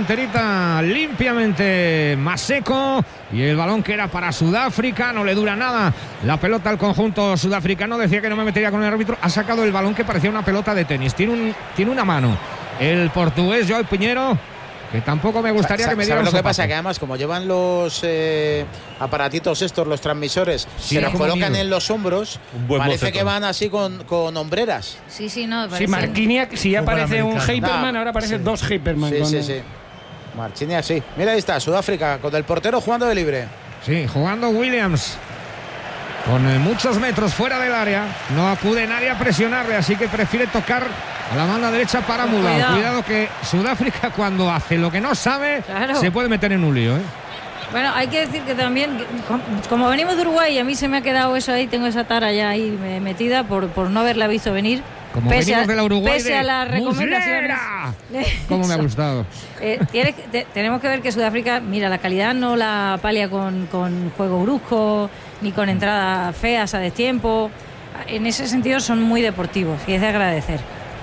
fronterita limpiamente más seco y el balón que era para Sudáfrica, no le dura nada la pelota al conjunto sudafricano. Decía que no me metería con el árbitro, ha sacado el balón que parecía una pelota de tenis, tiene una mano el portugués Joao Pinheiro, que tampoco me gustaría que me diera un ¿Sabes lo que sopapo? pasa? Que además, como llevan los aparatitos estos, los transmisores, Sí, se los como colocan miedo. en los hombros, parece que van así con hombreras. Sí, no, Sí, Marquinhos, si ya parece un Hyperman, ahora parece dos Hyperman. Sí. Marquinhos, sí. Mira, ahí está, Sudáfrica, con el portero jugando de libre. Sí, jugando Williams. Con muchos metros fuera del área, no acude nadie a presionarle, así que prefiere tocar a la banda derecha para Mula. Cuidado que Sudáfrica, cuando hace lo que no sabe, se puede meter en un lío, ¿eh? Bueno, hay que decir que también, como venimos de Uruguay, a mí se me ha quedado eso ahí, tengo esa tara ya ahí metida por no haberla visto venir. Como venimos de la Uruguay pese a las recomendaciones. Cómo me ha gustado. Tenemos que ver que Sudáfrica, mira, la calidad no la palia con juego brusco, ni con entradas feas a destiempo. En ese sentido son muy deportivos y es de agradecer.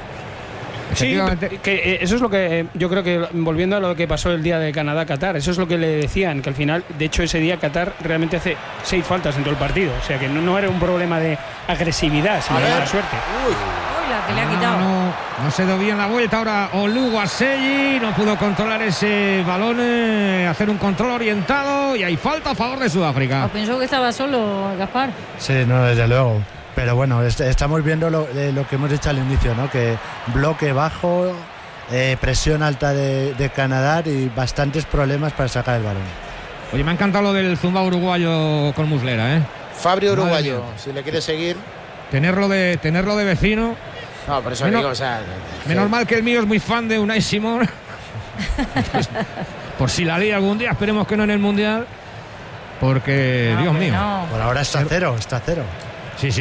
Sí, que eso es lo que yo creo que, volviendo a lo que pasó el día de Canadá-Qatar, eso es lo que le decían, que al final, de hecho ese día Qatar realmente hace 6 faltas en todo el partido, o sea que no era un problema de agresividad, sino de mala suerte. La que le ha quitado. No se dio bien la vuelta ahora Oluwaseyi, no pudo controlar ese balón, hacer un control orientado y hay falta a favor de Sudáfrica. Pensó que estaba solo Gaspar. Sí, no, desde luego. Pero bueno, estamos viendo lo que hemos dicho al inicio, ¿no? Que bloque bajo, presión alta de Canadá y bastantes problemas para sacar el balón. Oye, me ha encantado lo del zumbao uruguayo con Muslera, ¿eh? Fabio uruguayo, si le quiere seguir. Tenerlo de vecino. No, por eso digo, o sea... Menos mal que el mío es muy fan de Unai Simón. Pues, por si la lía algún día, esperemos que no en el Mundial. Porque, Dios mío. No. Por ahora está cero. Sí.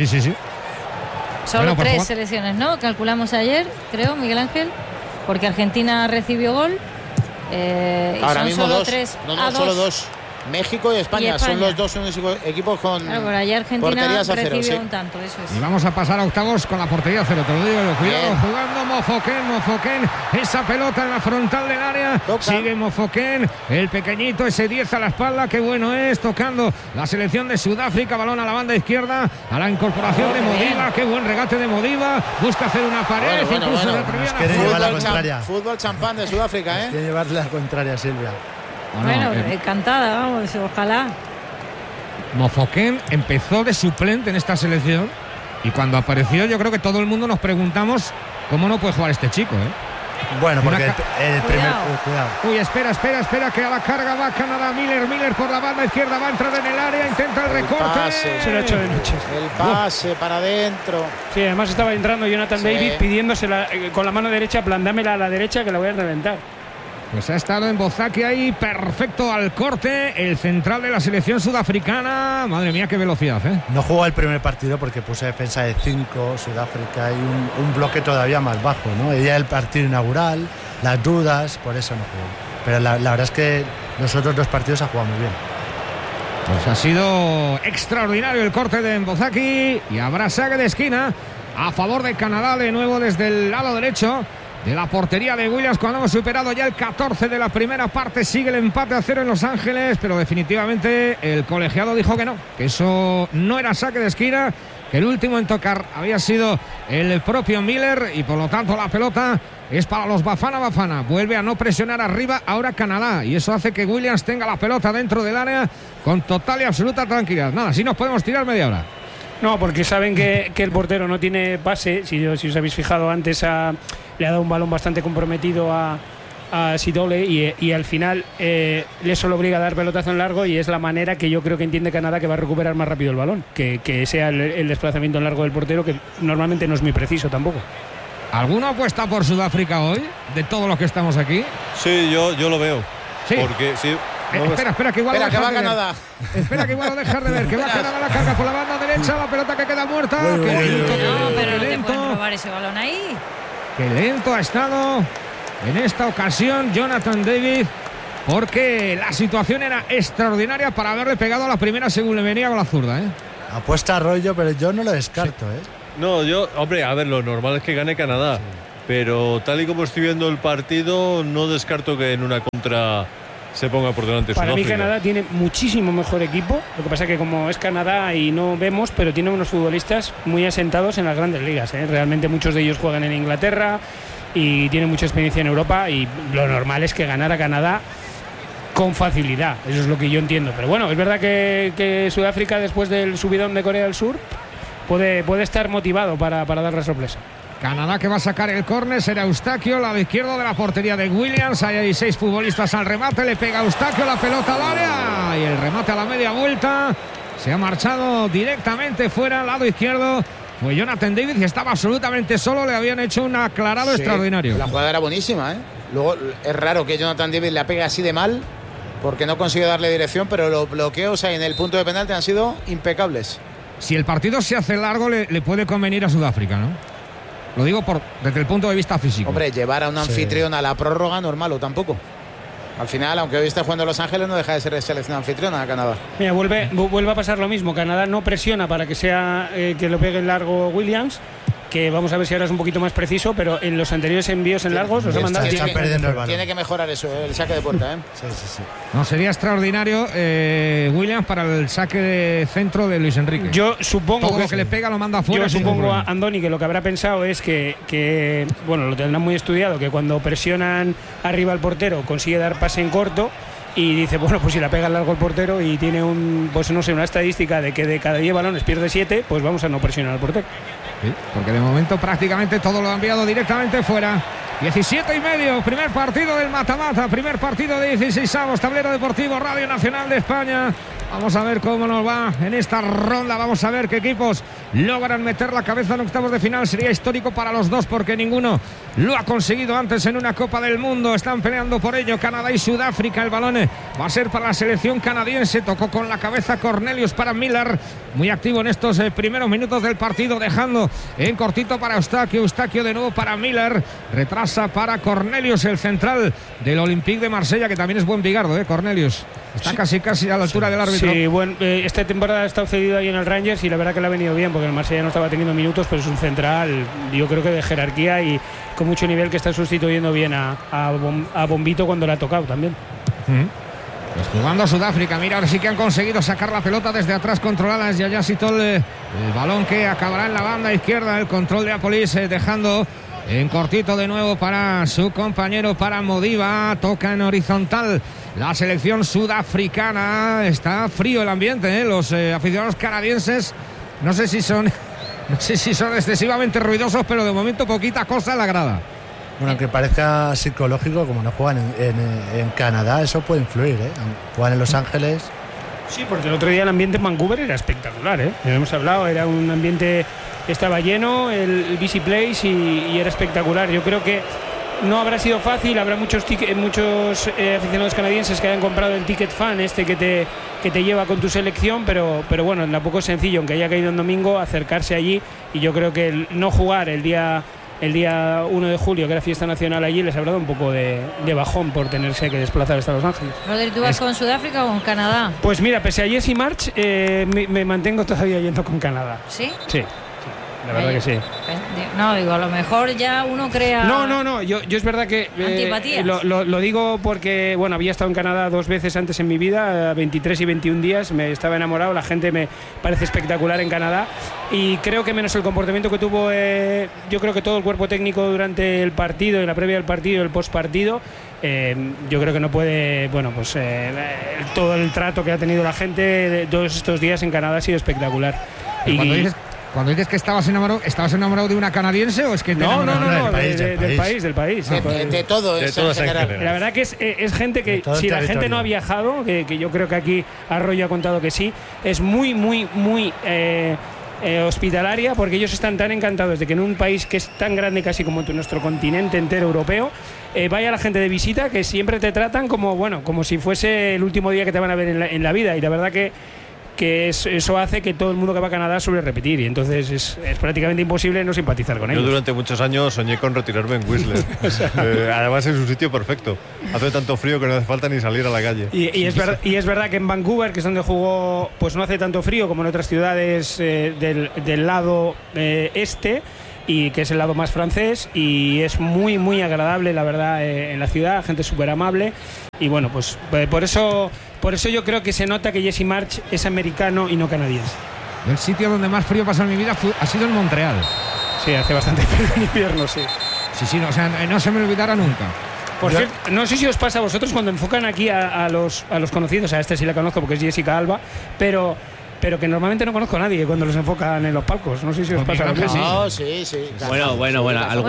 Solo 3 selecciones, ¿no? Calculamos ayer, creo, Miguel Ángel. Porque Argentina recibió gol. Ahora mismo solo 2. 3. No, solo 2. México y España son los dos equipos con porterías a cero. Recibió un tanto, eso es. Y vamos a pasar a octavos con la portería a cero, te lo digo yo. Cuidado, bien. Jugando Mofoken, esa pelota en la frontal del área. Toca. Sigue Mofoken, el pequeñito, ese 10 a la espalda, qué bueno es, tocando la selección de Sudáfrica, balón a la banda izquierda, a la incorporación de Modiba, qué buen regate de Modiba, busca hacer una pared, incluso fútbol champán de Sudáfrica, ¿eh? Quiere llevarle la contraria, Silvia. Bueno, encantada, vamos, ojalá. Mofoken empezó de suplente en esta selección y cuando apareció yo creo que todo el mundo nos preguntamos cómo no puede jugar este chico, ¿eh? Bueno, porque el primer... Cuidado. Uy, espera, que a la carga va Canadá. Miller por la banda izquierda, va a entrar en el área, intenta el recorte. Se lo ha hecho de noche. El pase para adentro. Sí, además estaba entrando Jonathan David pidiéndosela con la mano derecha, plandámela a la derecha que la voy a reventar. Pues ha estado en Bozaki ahí, perfecto al corte, el central de la selección sudafricana. Madre mía, qué velocidad, ¿eh? No jugó el primer partido porque puse defensa de 5, Sudáfrica, y un bloque todavía más bajo, ¿no? Y ya el partido inaugural, las dudas, por eso no jugó. Pero la verdad es que los otros 2 partidos ha jugado muy bien. Pues ha sido extraordinario el corte de Mbozaki y habrá saque de esquina a favor de Canadá de nuevo desde el lado derecho de la portería de Williams cuando hemos superado ya el 14 de la primera parte. Sigue el empate a 0 en Los Ángeles, pero definitivamente el colegiado dijo que no, que eso no era saque de esquina, que el último en tocar había sido el propio Miller y por lo tanto la pelota es para los Bafana. Vuelve a no presionar arriba ahora Canadá y eso hace que Williams tenga la pelota dentro del área con total y absoluta tranquilidad. Nada, así nos podemos tirar media hora. No, porque saben que el portero no tiene pase. Si os habéis fijado antes, le ha dado un balón bastante comprometido a Sidole y al final eso lo obliga a dar pelotazo en largo y es la manera que yo creo que entiende Canadá que va a recuperar más rápido el balón, que sea el desplazamiento en largo del portero, que normalmente no es muy preciso tampoco. ¿Alguna apuesta por Sudáfrica hoy, de todos los que estamos aquí? Sí, yo lo veo. Sí. Porque sí. Espera, que igual que va Canadá. Espera, que igual lo dejas de ver. Que va Canadá, la carga por la banda derecha, la pelota que queda muerta. No, pero no te pueden robar ese balón ahí. Qué lento ha estado en esta ocasión Jonathan David, porque la situación era extraordinaria para haberle pegado a la primera según le venía con la zurda, ¿eh? Apuesta a Arroyo, pero yo no lo descarto, ¿eh? No, hombre, a ver, lo normal es que gane Canadá. Sí. Pero tal y como estoy viendo el partido, no descarto que en una contra se ponga por delante Para Sudáfrica. mí Canadá tiene muchísimo mejor equipo. Lo que pasa es que como es Canadá y no vemos, pero tiene unos futbolistas muy asentados en las grandes ligas, ¿eh? Realmente muchos de ellos juegan en Inglaterra y tienen mucha experiencia en Europa, y lo normal es que ganara Canadá con facilidad. Eso es lo que yo entiendo. Pero bueno, es verdad que Sudáfrica, después del subidón de Corea del Sur, puede estar motivado para dar la sorpresa. Canadá que va a sacar el córner, será Eustaquio, lado izquierdo de la portería de Williams. Ahí hay 6 futbolistas al remate, le pega Eustaquio la pelota al área y el remate a la media vuelta. Se ha marchado directamente fuera, al lado izquierdo. Pues Jonathan David, que estaba absolutamente solo, le habían hecho un aclarado extraordinario. La jugada era buenísima, ¿eh? Luego es raro que Jonathan David la pegue así de mal, porque no consiguió darle dirección, pero los bloqueos ahí en el punto de penalti han sido impecables. Si el partido se hace largo, le puede convenir a Sudáfrica, ¿no? Lo digo desde el punto de vista físico. Hombre, llevar a un anfitrión a la prórroga normal o tampoco. Al final, aunque hoy está jugando Los Ángeles, no deja de ser selección anfitriona a Canadá. Mira, vuelve a pasar lo mismo. Canadá no presiona para que sea que lo pegue en largo Williams, que vamos a ver si ahora es un poquito más preciso, pero en los anteriores envíos en largos los ha mandado. Tiene que mejorar eso, el saque de puerta, ¿eh? Sí. No, sería extraordinario Williams para el saque de centro de Luis Enrique. Yo supongo todo lo que le pega lo manda afuera. Yo supongo a Andoni que lo que habrá pensado es que bueno, lo tendrán muy estudiado, que cuando presionan arriba al portero consigue dar pase en corto. Y dice, bueno, pues si la pega al largo el portero y tiene una estadística de que de cada 10 balones pierde 7, pues vamos a no presionar al portero. Sí, porque de momento prácticamente todo lo ha enviado directamente fuera. 17:30, primer partido del mata-mata, primer partido de 16avos, Tablero Deportivo, Radio Nacional de España. Vamos a ver cómo nos va en esta ronda, vamos a ver qué equipos logran meter la cabeza en octavos de final. Sería histórico para los dos porque ninguno lo ha conseguido antes en una Copa del Mundo. Están peleando por ello Canadá y Sudáfrica. El balón va a ser para la selección canadiense. Tocó con la cabeza Cornelius para Miller, muy activo en estos primeros minutos del partido, dejando en cortito para Eustaquio. Eustaquio de nuevo para Miller, retrasa para Cornelius, el central del Olympique de Marsella, que también es buen bigardo, Cornelius. Está casi a la altura del árbitro. Sí, bueno, esta temporada ha estado cedido ahí en el Rangers y la verdad que le ha venido bien, porque el Marsella no estaba teniendo minutos, pero es un central, yo creo que de jerarquía y con mucho nivel, que está sustituyendo bien a Bombito cuando le ha tocado también. Pues jugando a Sudáfrica, mira, ahora sí que han conseguido sacar la pelota desde atrás, controladas Yaya Sitol, el balón que acabará en la banda izquierda, el control de Apolis, dejando en cortito de nuevo para su compañero, para Modiva. Toca en horizontal la selección sudafricana. Está frío el ambiente, los aficionados canadienses no sé si son excesivamente ruidosos, pero de momento poquita cosa en la grada. Bueno, aunque parezca psicológico, como no juegan en Canadá, eso puede influir, Juegan en Los Ángeles. Sí, porque el otro día el ambiente en Vancouver era espectacular, Ya hemos hablado, era un ambiente, estaba lleno el BC Place y era espectacular. Yo creo que no habrá sido fácil, habrá muchos aficionados canadienses que hayan comprado el ticket fan que te lleva con tu selección, pero bueno, tampoco es sencillo, aunque haya caído en domingo, acercarse allí, y yo creo que el no jugar el día 1 de julio, que era fiesta nacional allí, les habrá dado un poco de bajón por tenerse que desplazar hasta Los Ángeles. Rodri, ¿tú vas con Sudáfrica o con Canadá? Pues mira, pese a Jesse March, me mantengo todavía yendo con Canadá. ¿Sí? Sí. La verdad que sí. No, digo, a lo mejor ya uno crea... No, yo es verdad que... lo digo porque, bueno, había estado en Canadá 2 veces antes en mi vida, 23 y 21 días, me estaba enamorado, la gente me parece espectacular en Canadá, y creo que menos el comportamiento que tuvo, yo creo que todo el cuerpo técnico durante el partido, en la previa del partido y el postpartido, yo creo que no puede, todo el trato que ha tenido la gente de todos estos días en Canadá ha sido espectacular. Cuando dices que estabas enamorado de una canadiense, o es que no, del país. De todo, de en general. La verdad que es gente que, si la gente no ha viajado, que yo creo que aquí Arroyo ha contado que sí, es muy, muy, muy hospitalaria, porque ellos están tan encantados de que en un país que es tan grande casi como nuestro continente entero europeo, vaya la gente de visita, que siempre te tratan como si fuese el último día que te van a ver en la vida, y la verdad que eso hace que todo el mundo que va a Canadá suele repetir, y entonces es prácticamente imposible no simpatizar con ellos. Yo durante muchos años soñé con retirarme en Whistler. Además es un sitio perfecto, hace tanto frío que no hace falta ni salir a la calle. Y es verdad que en Vancouver, que es donde jugó, pues no hace tanto frío como en otras ciudades del lado este. y que es el lado más francés, y es muy, muy agradable, la verdad, en la ciudad, gente súper amable. Y bueno, pues por eso yo creo que se nota que Jesse Marsch es americano y no canadiense. El sitio donde más frío pasa en mi vida ha sido en Montreal. Sí, hace bastante frío en invierno, sí. Sí, no, o sea, no se me olvidará nunca. Por cierto, no sé si os pasa a vosotros cuando enfocan aquí a los conocidos, a este sí la conozco porque es Jessica Alba, pero que normalmente no conozco a nadie cuando los enfocan en los palcos. No sé si os pasa a vosotros. No, sí. Bueno.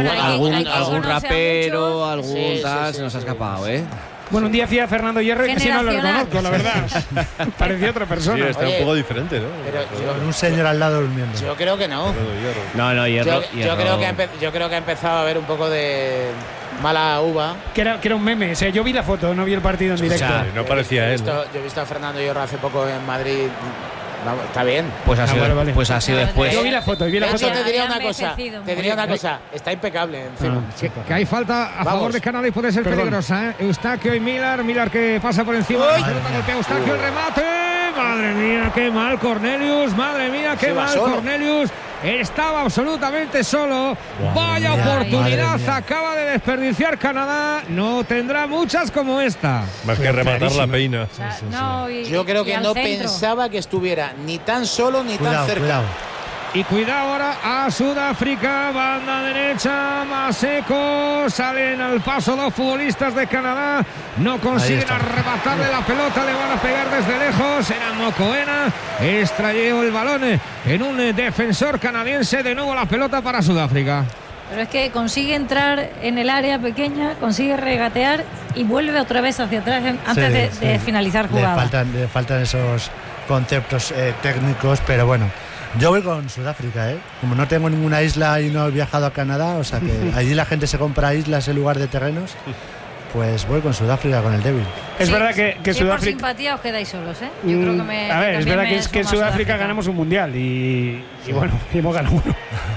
Algún rapero, algún Sí, tal, sí, se nos ha sí. escapado, ¿eh? Bueno, un día fui a Fernando Hierro y casi no lo reconozco, la verdad. Parecía otra Sí, persona. está Oye, un poco diferente, ¿no? Pero Con un señor al lado durmiendo. yo creo que no. No, Hierro. Yo creo que ha empezado a haber un poco de mala uva. Que era un meme. O sea, yo vi la foto, no vi el partido en directo. sea, No parecía él, ¿no? Yo he visto a Fernando Hierro hace poco en Madrid. Vamos, está bien. Pues ha sido, vale. pues ha sido después. Yo vi la foto, De hecho, foto. te diría una Había cosa. envejecido Te diría una cosa. Está impecable encima. Que hay falta a favor de Canadá y puede ser peligrosa, ¿eh? Eustaquio y Miller que pasa por encima. La pelota golpea a Eustaquio, el remate. Madre mía, qué mal Cornelius. Madre mía, qué Se va mal solo. Cornelius. Estaba absolutamente solo. Vaya mía, oportunidad madre mía. acaba de desperdiciar Canadá. No tendrá muchas como esta. Más que rematar la peina. O sea, no, Yo creo y que al no centro. pensaba que estuviera ni tan solo ni tan Cuidado, cerca. cuidado. Y cuidado ahora a Sudáfrica, banda derecha, Maseko, salen al paso dos futbolistas de Canadá, no consiguen está. arrebatarle la pelota, le van a pegar desde lejos, era Mokoena, extrayó el balón en un defensor canadiense, de nuevo la pelota para Sudáfrica. Pero es que consigue entrar en el área pequeña, consigue regatear y vuelve otra vez hacia atrás antes de finalizar jugada. Le faltan esos conceptos técnicos, pero bueno. Yo voy con Sudáfrica, ¿eh? Como no tengo ninguna isla y no he viajado a Canadá, o sea que allí la gente se compra islas en lugar de terrenos, pues voy con Sudáfrica, con el débil. Es Sí, verdad que si por Sudáfrica. simpatía os quedáis solos, ¿eh? Yo creo que me. A ver, es también verdad me que es que en sumo a Sudáfrica ganamos un mundial y bueno, y hemos ganado uno.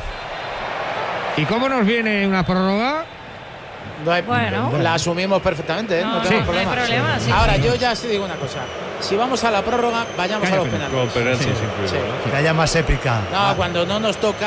¿Y cómo nos viene una prórroga? Bueno. La asumimos perfectamente, ¿eh? No No, tenemos no hay problema. problema, sí, Ahora, sí. yo ya sí digo una cosa. Si vamos a la prórroga, vayamos a los penaltis. Con penaltis incluido, Sí. ¿no? Que haya más épica. No, cuando no nos toca,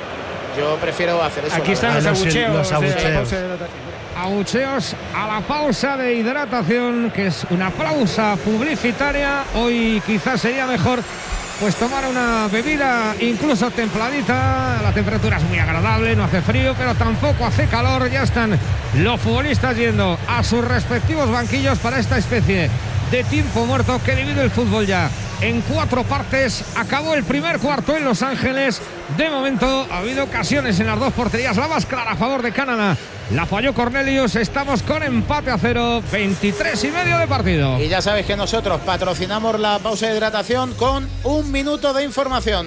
yo prefiero hacer eso. Aquí la están los verdad. los abucheos. de la abucheos. pausa de hidratación. Abucheos a la pausa de hidratación, que es una pausa publicitaria. Hoy quizás sería mejor pues tomar una bebida incluso templadita. La temperatura es muy agradable, no hace frío, pero tampoco hace calor. Ya están los futbolistas yendo a sus respectivos banquillos para esta especie de tiempo muerto que divide el fútbol ya en 4 partes. Acabó el primer cuarto en Los Ángeles. De momento ha habido ocasiones en las dos porterías. La más clara a favor de Canadá la falló Cornelius. Estamos con empate a 0, 23:30 de partido. Y ya sabéis que nosotros patrocinamos la pausa de hidratación con 1 minuto de información.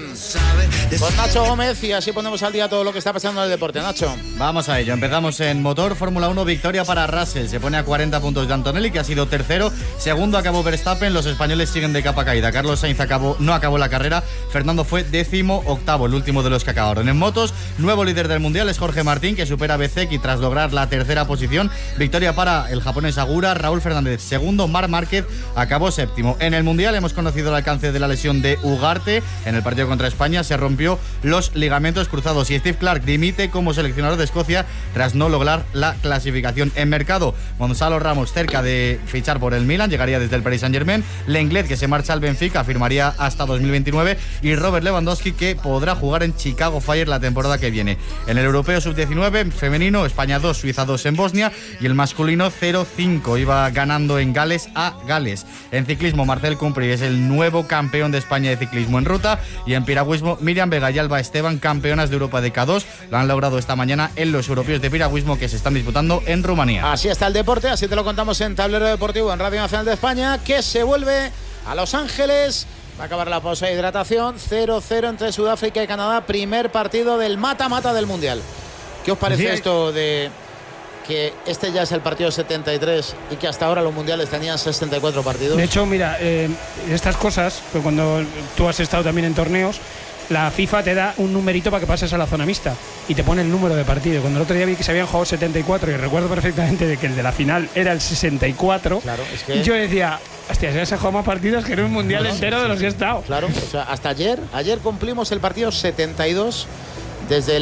Con Nacho Gómez, y así ponemos al día todo lo que está pasando en el deporte. Nacho. Vamos a ello, empezamos en motor, Fórmula 1, victoria para Russell, se pone a 40 puntos de Antonelli, que ha sido tercero, segundo acabó Verstappen, los españoles siguen de capa caída, Carlos Sainz no acabó la carrera, Fernando fue 18º, el último de los que acabaron. En motos, nuevo líder del mundial es Jorge Martín, que supera a Bezzecchi tras lograr la tercera posición, victoria para el japonés Agura, Raúl Fernández segundo, Marc Márquez acabó séptimo. En el mundial hemos conocido el alcance de la lesión de Ugarte, en el partido contra España se rompió los ligamentos cruzados y Steve Clark dimite como seleccionador de Escocia tras no lograr la clasificación. En mercado, Gonzalo Ramos cerca de fichar por el Milan, llegaría desde el Paris Saint-Germain, Lenglet que se marcha al Benfica, firmaría hasta 2029 y Robert Lewandowski que podrá jugar en Chicago Fire la temporada que viene. En el Europeo Sub-19 femenino, España 2, Suiza 2 en Bosnia y el masculino 0-5, iba ganando en Gales a Gales. En ciclismo, Marcel Cumpri es el nuevo campeón de España de ciclismo en ruta y en piragüismo, Miriam Vega y Alba Esteban, campeonas de Europa de K2, lo han logrado esta mañana en los europeos de piragüismo que se están disputando en Rumanía. Así está el deporte, así te lo contamos en Tablero Deportivo en Radio Nacional de España, que se vuelve a Los Ángeles. Va a acabar la pausa de hidratación, 0-0 entre Sudáfrica y Canadá, primer partido del mata-mata del Mundial. ¿Qué os parece esto de que este ya es el partido 73 y que hasta ahora los mundiales tenían 64 partidos? De hecho, mira, estas cosas, pues cuando tú has estado también en torneos, la FIFA te da un numerito para que pases a la zona mixta y te pone el número de partido. Cuando el otro día vi que se habían jugado 74 y recuerdo perfectamente de que el de la final era el 64, claro, es que yo decía, hostia, se han jugado más partidos que en un mundial entero de los que he estado. Claro, o sea, hasta ayer cumplimos el partido 72 desde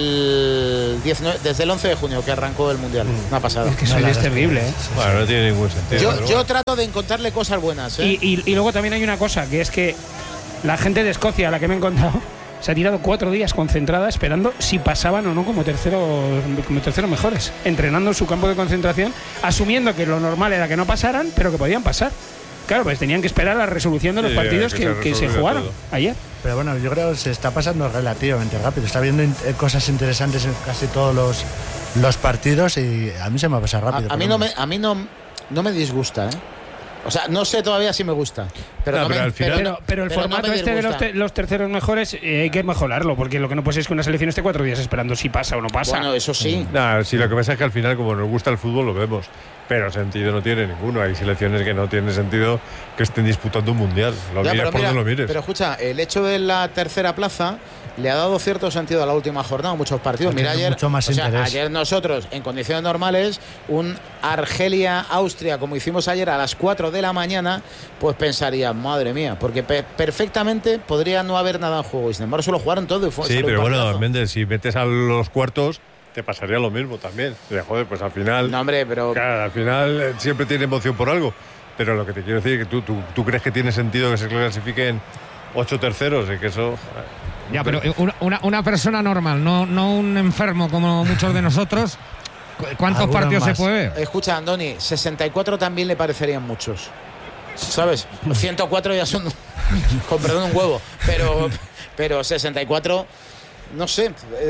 el 11 de junio que arrancó el Mundial. Una pasada. Es que eso es terrible, ¿eh? Bueno, no tiene ningún sentido. Yo trato de encontrarle cosas buenas, ¿eh? Y luego también hay una cosa, que es que la gente de Escocia, a la que me he encontrado, se ha tirado 4 días concentrada esperando si pasaban o no como terceros mejores, entrenando en su campo de concentración, asumiendo que lo normal era que no pasaran, pero que podían pasar. Claro, pues tenían que esperar la resolución de los partidos que se jugaron ayer. Pero bueno, yo creo que se está pasando relativamente rápido. Está viendo cosas interesantes en casi todos los partidos y a mí se me va a pasar rápido. A mí no me disgusta, ¿eh? O sea, no sé todavía si me gusta. Pero el formato de los terceros mejores hay que mejorarlo, porque lo que no puede ser es que una selección esté 4 días esperando si pasa o no pasa. Bueno, eso sí. Sí, lo que pasa es que al final, como nos gusta el fútbol, lo vemos. Pero sentido no tiene ninguno. Hay selecciones que no tienen sentido que estén disputando un mundial. Mires por donde lo mires. Pero escucha, el hecho de la tercera plaza le ha dado cierto sentido a la última jornada, muchos partidos. Mira, ayer nosotros, en condiciones normales, un Argelia-Austria, como hicimos ayer a las 4 de la mañana, pues pensaría, madre mía, porque perfectamente podría no haber nada en juego. Y sin embargo, solo jugaron todo y fue. Sí, pero bueno, Méndez, si metes a los cuartos, te pasaría lo mismo también. Joder, pues al final. No, hombre, pero. Claro, al final siempre tiene emoción por algo. Pero lo que te quiero decir es que tú crees que tiene sentido que se clasifiquen 8 terceros y que eso. Ya, pero una persona normal, no un enfermo como muchos de nosotros, ¿cuántos partidos se puede ver? Escucha, Andoni, 64 también le parecerían muchos. ¿Sabes? 104 ya son, con perdón, un huevo. Pero 64. No sé,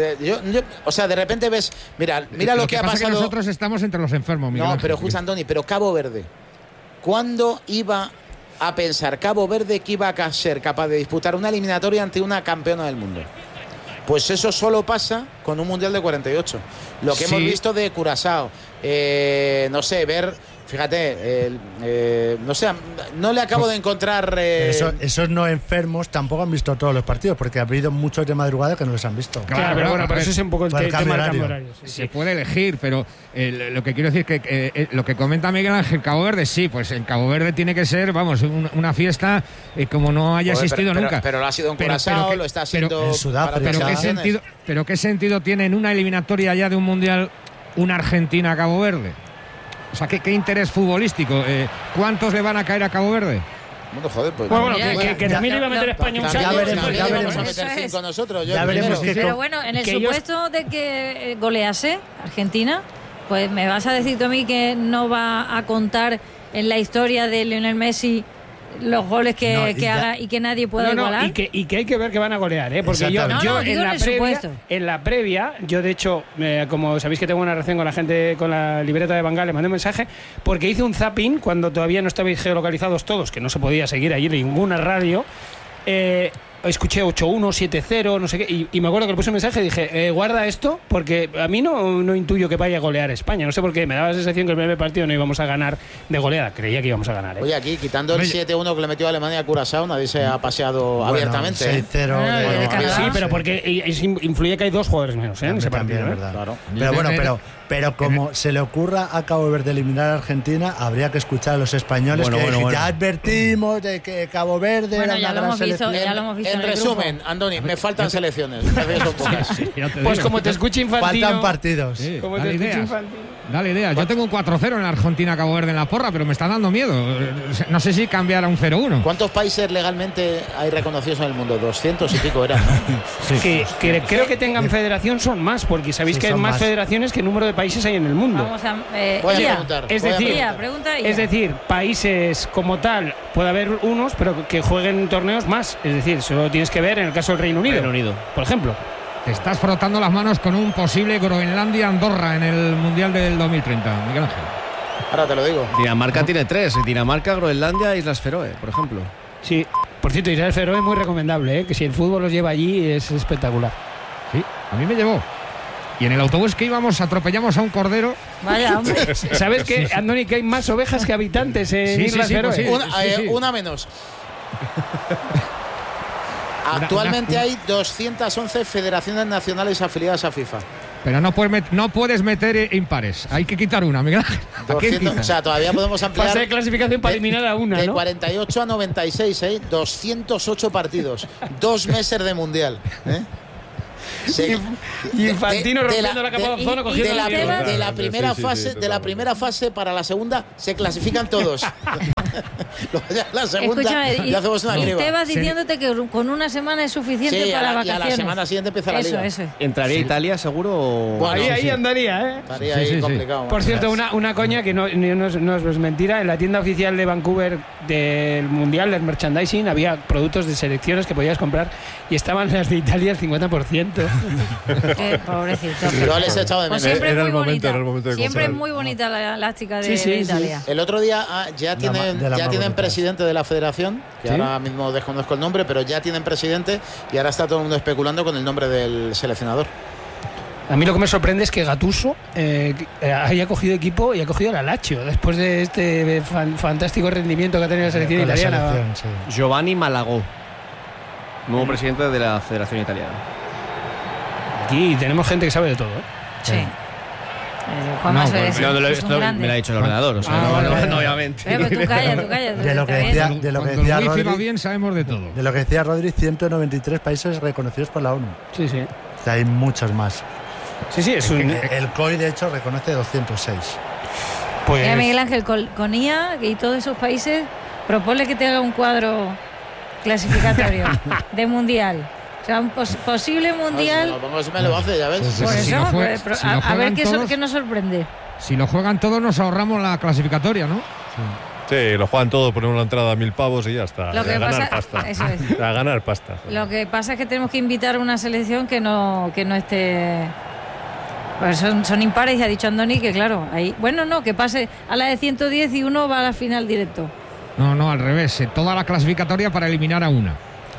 o sea, de repente ves, mira lo que ha pasado. Es que nosotros estamos entre los enfermos, Miguel Ángel. Pero escucha, Andoni, pero Cabo Verde, ¿cuándo iba a pensar Cabo Verde que iba a ser capaz de disputar una eliminatoria ante una campeona del mundo? Pues eso solo pasa con un Mundial de 48. Lo que hemos visto de Curazao, no sé, ver. Fíjate, no sé, no le acabo de encontrar. Esos no enfermos tampoco han visto todos los partidos, porque ha habido muchos de madrugada que no los han visto. Claro, pero bueno, pero eso es un poco el tema del cambio horario. Se puede elegir, pero lo que quiero decir es que lo que comenta Miguel Ángel, Cabo Verde, sí, pues en Cabo Verde tiene que ser, vamos, una fiesta como no haya existido nunca. Pero lo ha sido en Curazao, lo está haciendo en Sudáfrica. Pero ¿qué sentido tiene en una eliminatoria ya de un mundial una Argentina-Cabo Verde? O sea, ¿qué interés futbolístico? ¿Cuántos le van a caer a Cabo Verde? Bueno, joder, pues. Bueno, que también iba a meter España un saco. Ya veremos. A meter 5 nosotros. Ya veremos. Pero bueno, en el supuesto de que golease Argentina, pues me vas a decir tú a mí que no va a contar en la historia de Lionel Messi los goles que haga y que nadie pueda igualar. Y que hay que ver que van a golear, ¿eh? Porque yo en la previa, yo de hecho, como sabéis que tengo una relación con la gente con la libreta de Bangal, le mandé un mensaje porque hice un zapping cuando todavía no estabais geolocalizados todos, que no se podía seguir allí ninguna radio. Escuché 8-1, 7-0, no sé qué, y me acuerdo que le puse un mensaje y dije, guarda esto, porque a mí no intuyo que vaya a golear España. No sé por qué, me daba la sensación que el primer partido no íbamos a ganar de goleada. Creía que íbamos a ganar. Oye, aquí, quitando el 7-1 que le metió a Alemania a Curazao, nadie se ha paseado abiertamente. 6-0. Sí, pero porque influye que hay 2 jugadores menos en ese partido. Claro. Pero bueno, pero como se le ocurra a Cabo Verde eliminar a Argentina, habría que escuchar a los españoles ya advertimos de que Cabo Verde era una gran selección. Ya lo hemos visto en resumen, Andoni, me faltan selecciones. Pues como te escucha Infantino. Faltan partidos. Sí, dale ideas. Yo tengo un 4-0 en Argentina-Cabo Verde en la porra, pero me está dando miedo. No sé si cambiar a un 0-1. ¿Cuántos países legalmente hay reconocidos en el mundo? 200 y pico eran, ¿no? Creo que tengan federación son más, porque sabéis que hay más federaciones que número de países hay en el mundo. Vamos a preguntar. Es decir, países como tal, puede haber unos, pero que jueguen torneos más. Es decir, solo tienes que ver en el caso del Reino Unido. Por ejemplo. Te estás frotando las manos con un posible Groenlandia-Andorra en el Mundial del 2030, Miguel Ángel. Ahora te lo digo. Dinamarca tiene 3. Dinamarca, Groenlandia, Islas Feroe, por ejemplo. Sí. Por cierto, Islas Feroe es muy recomendable, que si el fútbol los lleva allí es espectacular. Sí, a mí me llevó. Y en el autobús que íbamos atropellamos a un cordero. Vaya, hombre. ¿Sabes qué, Andoni, que hay más ovejas que habitantes en Islas Feroe? Una menos. Actualmente hay 211 federaciones nacionales afiliadas a FIFA. Pero no puedes meter impares. Hay que quitar una, Miguel Ángel. 200, o sea, todavía podemos ampliar. Fase de clasificación para eliminar a una, de ¿no? 48 a 96, 208 partidos. 2 meses de mundial. Y Infantino rompiendo la capa de ozono, cogiendo de la primera fase para la segunda se clasifican todos. La segunda, escúchame, ya hacemos una criba. Y Tebas diciéndote que con una semana es suficiente para vacaciones. Y a la semana siguiente empieza la liga. Eso. ¿Entraría Italia seguro? Bueno, ahí andaría, ¿eh? Estaría ahí complicado. Por cierto, una coña que no es mentira. En la tienda oficial de Vancouver del Mundial, del merchandising, había productos de selecciones que podías comprar y estaban las de Italia al 50%. Qué pobrecito. Yo les he echado de menos. Siempre Era es el muy momento, bonita. era el momento de Siempre es comprar. muy bonita la elástica de Italia. El otro día ya tienen presidente de la federación, que ahora mismo desconozco el nombre, pero ya tienen presidente y ahora está todo el mundo especulando con el nombre del seleccionador. A mí lo que me sorprende es que Gattuso haya cogido equipo y ha cogido la Lazio después de este fantástico rendimiento que ha tenido la selección italiana. Giovanni Malagò, nuevo presidente de la Federación Italiana. Aquí tenemos gente que sabe de todo, ¿eh? Sí. Juanma es me un lo grande. ha dicho el ordenador, o sea, no, obviamente. Pero tú calla. De lo que decía, Cuando el wifi va Rodri, bien, sabemos de todo. de lo que decía Rodri, 193 países reconocidos por la ONU. Sí. O sea, hay muchos más. Sí, es un... El COI, de hecho, reconoce 206. Pues... Mira, Miguel Ángel, con IA y todos esos países, propone que te haga un cuadro clasificatorio de mundial. O sea, un posible mundial. Si lo pongo, me lo hace, ya ves. Por Si eso, lo a ver juegan qué nos sorprende. Si lo juegan todos, nos ahorramos la clasificatoria, ¿no? Sí, lo juegan todo, ponemos la entrada a 1.000 pavos y ya está. Lo que a ganar pasa- pasta. eso es. A ganar pasta. Lo que pasa es que tenemos que invitar a una selección que no esté. Pues son impares, y ha dicho Andoni que claro, ahí. Bueno, no, que pase a la de 110 y uno va a la final directo. No, al revés. Toda la clasificatoria para eliminar a una.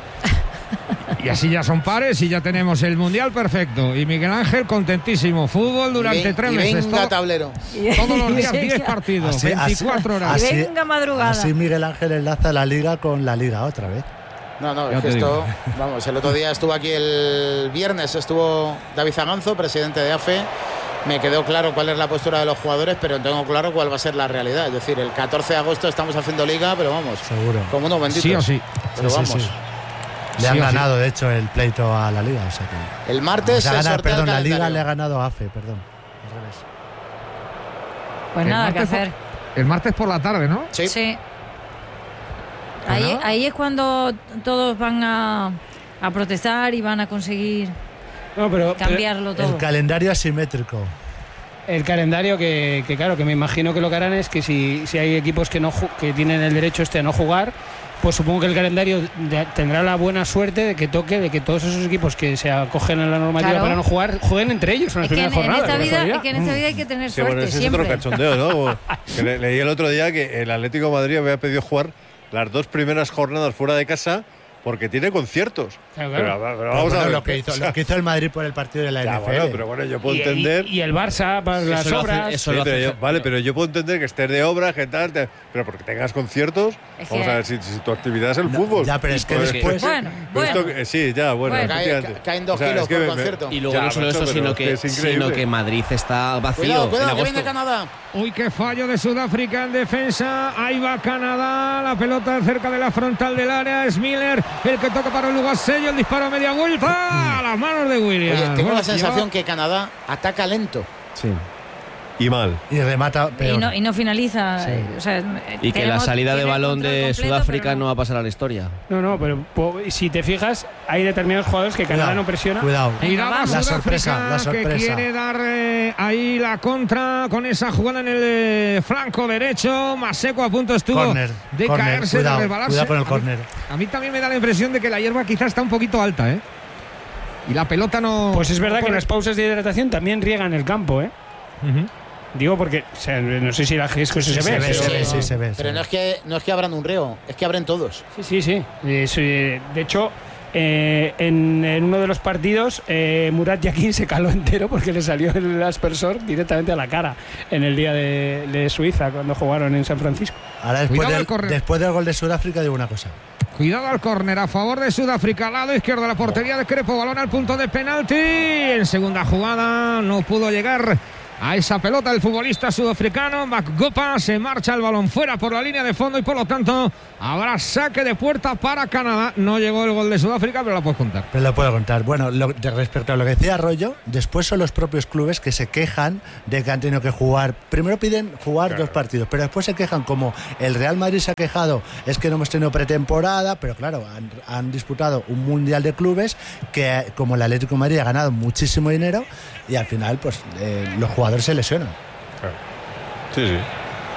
Y así ya son pares y ya tenemos el Mundial perfecto. Y Miguel Ángel contentísimo. Fútbol durante 3 meses. Venga, tablero. Todos los días 10 partidos, 24 horas. Y venga madrugada. Así Miguel Ángel enlaza la liga con la liga otra vez. No, Ya es que te esto, vamos, el otro día estuvo aquí el viernes, estuvo David Zaganzo, presidente de AFE. Me quedó claro cuál es la postura de los jugadores, pero no tengo claro cuál va a ser la realidad. Es decir, el 14 de agosto estamos haciendo liga, pero vamos, Seguro. como unos benditos. Sí o sí. Pero Sí, vamos. sí. Le Sí han o sí. ganado, de hecho, el pleito a la liga. O sea que... El martes se sortea el perdón, la liga calendario. le ha ganado a AFE, perdón. Al revés. Pues El nada que martes hacer. El martes por la tarde, ¿no? Sí. Sí. Pues nada. Ahí es cuando todos van a protestar y van a conseguir No, pero cambiarlo El todo. calendario asimétrico. el calendario que claro, que me imagino que lo que harán es que si hay equipos que tienen el derecho a no jugar, pues supongo que el calendario tendrá la buena suerte de que todos esos equipos que se acogen a la normativa Claro. para no jugar, jueguen entre ellos en las Es que primeras en jornadas. esta de vida, casualidad. es que en esta vida hay que tener Sí, bueno, suerte ese es siempre. otro cachondeo, ¿no? Que leí el otro día que el Atlético de Madrid había pedido jugar las 2 primeras jornadas fuera de casa porque tiene conciertos. Claro. Pero Pero vamos a bueno, ver. lo que hizo el Madrid por el partido de la Ya, NFL. bueno, pero bueno, yo puedo entender. Y el Barça para las Eso lo hace- obras. eso Sí, lo pero hace- yo- vale, pero yo puedo entender que estés de obra, que tal, pero porque tengas conciertos, Es vamos que- a ver si tu actividad es el fútbol. Ya, pero es que Pues- después... Bueno, Pero esto bueno. sí, ya, bueno, Bueno. efectivamente. Caen 2 O sea, kilos es que por me- concierto. Y luego Ya, no solo macho, eso, pero sino que, es increíble. sino que Madrid está vacío Cuidado, en cuidado, que agosto. viene Canadá. Uy, qué fallo de Sudáfrica en defensa. Ahí va Canadá. La pelota cerca de la frontal del área. Es Miller el que toca para Lugasello. El disparo a media vuelta. A las manos de Williams. Oye, tengo Bueno, la sensación lleva- que Canadá ataca lento. Sí. Y mal. Y remata peor. Y no finaliza. Sí. O sea, Y que la tenemos- salida de tiene balón control de completo, Sudáfrica pero no va a pasar a la historia. No, pero si te fijas, hay determinados jugadores que Canadá Cuidado, no presiona. Cuidado. Cuidado a vamos. La Sudáfrica, sorpresa. que quiere dar ahí la contra con esa jugada en el flanco derecho. Maseco a punto estuvo Corner, de corner, caerse, cuidado, de resbalarse. cuidado con el A mí- corner. A mí también me da la impresión de que la hierba quizás está un poquito alta, ¿eh? Y la pelota no... Pues es verdad no que pone- las pausas de hidratación también riegan el campo, ¿eh? Ujú. Digo porque, o sea, no sé si la gesco se ve. se ve, pero- se ve. Pero no es que abran un río, es que abren todos. Sí. De hecho, en uno de los partidos, Murat Yakin se caló entero porque le salió el aspersor directamente a la cara en el día de Suiza, cuando jugaron en San Francisco. Ahora, después Cuidado del, al correr. después del gol de Sudáfrica, digo una cosa. Cuidado al córner a favor de Sudáfrica, lado izquierdo de la portería de Crepo, balón al punto de penalti. En segunda jugada no pudo llegar a esa pelota el futbolista sudafricano. Magopa, se marcha el balón fuera por la línea de fondo y por lo tanto habrá saque de puerta para Canadá. No llegó el gol de Sudáfrica, pero la puedes contar. Pero lo puedo contar. Bueno, respecto a lo que decía Arroyo, después son los propios clubes que se quejan de que han tenido que jugar. Primero piden jugar 2 partidos, pero después se quejan, como el Real Madrid se ha quejado, es que no hemos tenido pretemporada, pero claro, han disputado un mundial de clubes que, como el Atlético de Madrid, ha ganado muchísimo dinero y al final pues los jugadores se lesionan. Sí, sí.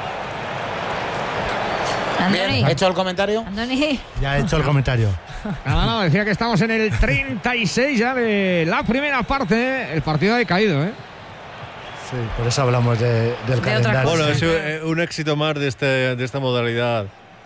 Bien, ¿ha hecho el comentario? Andoni. Ya he hecho el comentario. Nada, no, decía que estamos en el 36 ya de la primera parte. El partido ha decaído, ¿eh? Sí, por eso hablamos del calendario. Bueno, es un éxito más de esta modalidad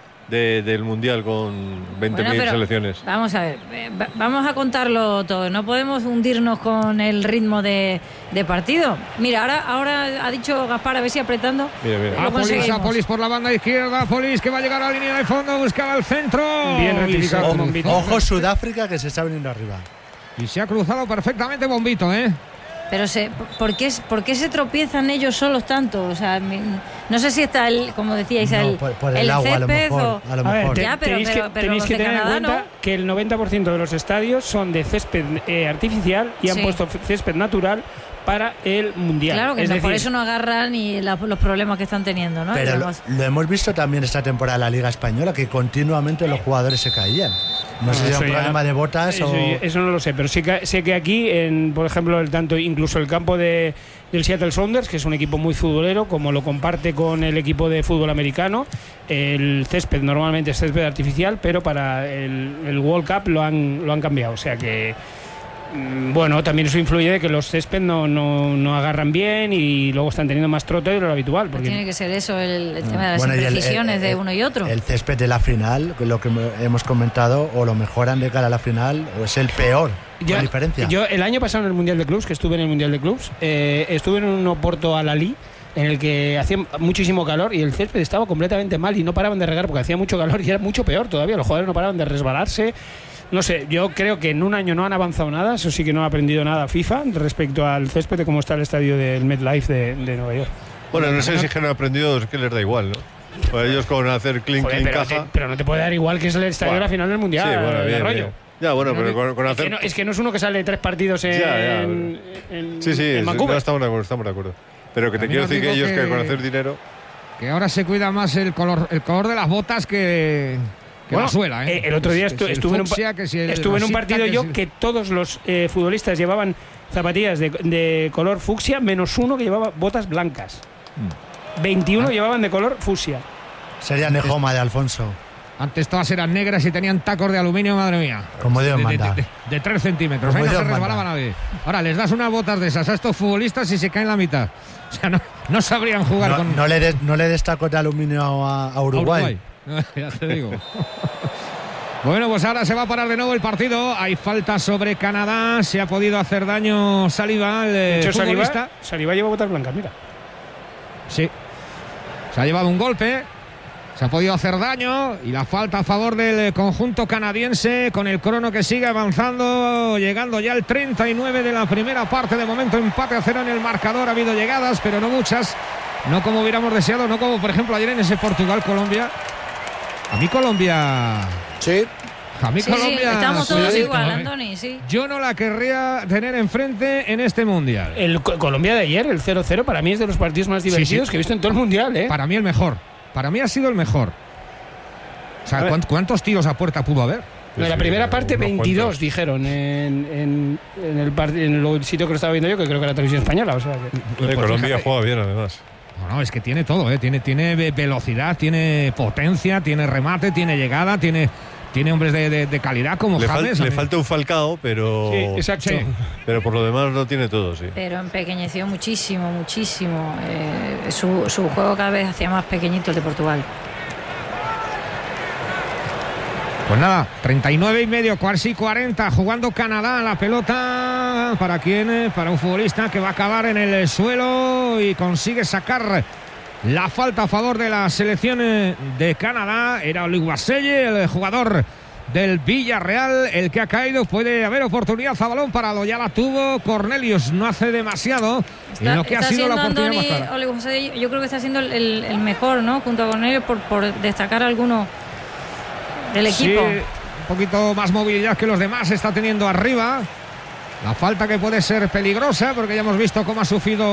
del Mundial con 20.000 selecciones. Vamos a ver, vamos a contarlo todo. No podemos hundirnos con el ritmo de partido. Mira, ahora ha dicho Gaspar, a ver si apretando. Mira. A Polis por la banda izquierda. Polis que va a llegar a la línea de fondo, buscaba el centro. Bien rectificado, Bombito. Ojo Sudáfrica, que se está viniendo arriba. Y se ha cruzado perfectamente Bombito, ¿eh? Pero ¿por qué se tropiezan ellos solos tanto? O sea, no sé si está como decíais, por el agua, césped a lo mejor. Tenéis que tener en cuenta que el 90% de los estadios son de césped artificial y han puesto césped natural para el Mundial. Claro, que por eso no agarran y los problemas que están teniendo, ¿no? Pero lo hemos visto también esta temporada en la Liga Española, que continuamente los jugadores se caían. No sé si era un problema de botas eso no lo sé, pero sé que aquí, por ejemplo, incluso el campo del Seattle Sounders, que es un equipo muy futbolero, como lo comparte con el equipo de fútbol americano, el césped normalmente es césped artificial, pero para el World Cup lo han cambiado. O sea que, bueno, también eso influye de que los césped no agarran bien y luego están teniendo más trote de lo habitual. Porque tiene que ser eso, el tema de las imprecisiones de uno y otro. El césped de la final, lo que hemos comentado, o lo mejoran de cara a la final, o es el peor. Con diferencia. Yo el año pasado en el Mundial de Clubs, que estuve en el Mundial de Clubs, estuve en un Oporto Al-Ahly, en el que hacía muchísimo calor y el césped estaba completamente mal y no paraban de regar porque hacía mucho calor y era mucho peor todavía. Los jugadores no paraban de resbalarse. No sé, yo creo que en un año no han avanzado nada. Eso sí que no ha aprendido nada FIFA respecto al césped de cómo está el estadio del MetLife de Nueva York. Bueno, no sé si es que no han aprendido, es que les da igual, ¿no? Pues ellos con hacer clink caja. Pero no te puede dar igual que es el estadio de la final del Mundial. Sí, bueno, bien, rollo. Bien. Ya, bueno, pero con hacer. Es que no es uno que sale 3 partidos en Vancouver. No, estamos de acuerdo. Pero que te quiero decir que ellos que con hacer dinero. Que ahora se cuida más el color de las botas que la suela, ¿eh? El otro día estuve en un partido que todos los futbolistas llevaban zapatillas de color fucsia, menos uno que llevaba botas blancas. 21 llevaban de color fucsia. Sería Nejoma de Alfonso. Antes todas eran negras y tenían tacos de aluminio, madre mía. Como Dios manda. De 3 centímetros. Ahí no se resbalaba nadie. Ahora les das unas botas de esas a estos futbolistas y se caen la mitad. O sea, no sabrían jugar con. No le des tacos de aluminio a Uruguay. Ya te digo. Bueno, pues ahora se va a parar de nuevo el partido. Hay falta sobre Canadá. Se ha podido hacer daño Saliba, el futbolista. Saliba lleva botas blancas, mira. Sí. Se ha llevado un golpe. Se ha podido hacer daño. Y la falta a favor del conjunto canadiense, con el crono que sigue avanzando, llegando ya al 39 de la primera parte. De momento empate a 0 en el marcador. Ha habido llegadas, pero no muchas. No como hubiéramos deseado. No como, por ejemplo, ayer en ese Portugal-Colombia. A mí Colombia. Sí. A mí Colombia. Sí, estamos todos igual, Andoni, sí. Yo no la querría tener enfrente en este mundial. El Colombia de ayer, el 0-0, para mí es de los partidos más divertidos que he visto en todo el mundial, ¿eh? Para mí el mejor. Para mí ha sido el mejor. O sea, ¿cuántos tiros a puerta pudo haber? En la primera parte 22 dijeron en el sitio que lo estaba viendo yo, que creo que era Televisión Española. O sea, que Colombia juega bien, además. No, es que tiene todo, ¿eh? Tiene velocidad, tiene potencia, tiene remate, tiene llegada, tiene hombres de calidad como James. Le falta un Falcao, pero. Sí, exacto. Sí. Pero por lo demás lo tiene todo, sí. Pero empequeñeció muchísimo. Su juego cada vez hacía más pequeñito el de Portugal. Pues nada, 39,5, casi 40, jugando Canadá la pelota. ¿Para quién? Para un futbolista que va a acabar en el suelo y consigue sacar la falta a favor de la selección de Canadá. Era Oluwaseye, el jugador del Villarreal, el que ha caído. Puede haber oportunidad a balón parado, ya la tuvo Cornelius, no hace demasiado en lo que ha sido la oportunidad más clara. Yo creo que está siendo el mejor, ¿no? Junto a Cornelius por destacar alguno del equipo. Sí, un poquito más movilidad que los demás está teniendo arriba. La falta que puede ser peligrosa, porque ya hemos visto cómo ha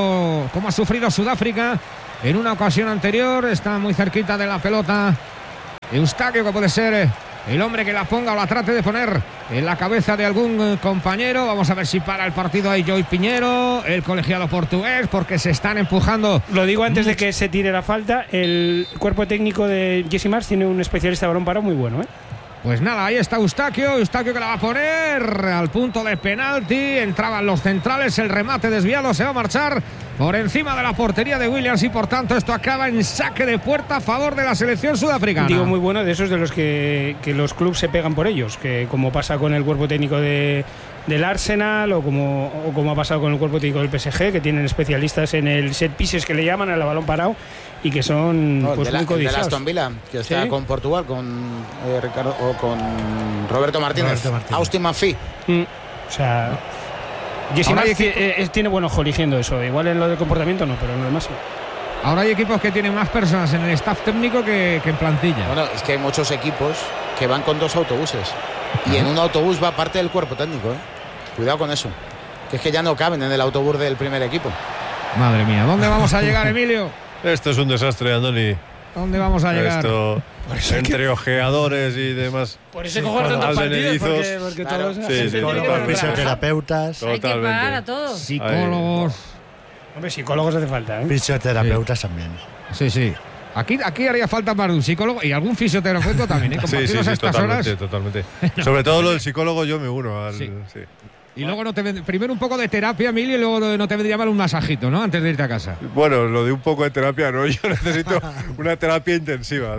sufrido Sudáfrica en una ocasión anterior. Está muy cerquita de la pelota Eustaquio, que puede ser el hombre que la ponga o la trate de poner en la cabeza de algún compañero. Vamos a ver si para el partido ahí Joy Piñero, el colegiado portugués, porque se están empujando. Lo digo antes de que se tire la falta. El cuerpo técnico de Jesse Marsch tiene un especialista de balón parado muy bueno, ¿eh? Pues nada, ahí está Eustaquio que la va a poner al punto de penalti. Entraban los centrales, el remate desviado se va a marchar por encima de la portería de Williams y por tanto esto acaba en saque de puerta a favor de la selección sudafricana. Digo muy bueno, de esos de los que los clubes se pegan por ellos, que como pasa con el cuerpo técnico del Arsenal o como ha pasado con el cuerpo técnico del PSG, que tienen especialistas en el set pieces, que le llaman al balón parado, y que son pues, muy codiciados. De Aston Villa, que está con Portugal, con Ricardo o con Roberto Martínez. Austin Manfi. O sea, Jesse Marsch tiene buen ojo eligiendo eso. Igual en lo del comportamiento no, pero en lo demás sí. Ahora hay equipos que tienen más personas en el staff técnico que en plantilla. Bueno, es que hay muchos equipos que van con 2 autobuses y en un autobús va parte del cuerpo técnico, ¿eh? Cuidado con eso, que es que ya no caben en el autobús del primer equipo. Madre mía, ¿dónde vamos a llegar, Emilio? Esto es un desastre, Andoni. ¿Dónde vamos a llegar? Esto, entre ojeadores y demás. Por eso cojo tantos partidos, porque claro. todos... Con fisioterapeutas. Hay que pagar a todos. Psicólogos. Hombre, psicólogos hace falta, ¿eh? Fisioterapeutas también. Sí. Aquí haría falta más de un psicólogo y algún fisioterapeuta también, ¿eh? Sí, totalmente. Sobre todo lo del psicólogo yo me uno al... Sí. Y luego primero un poco de terapia, Emilio, y luego no te vendría mal un masajito, ¿no? Antes de irte a casa. Bueno, lo de un poco de terapia no, yo necesito una terapia intensiva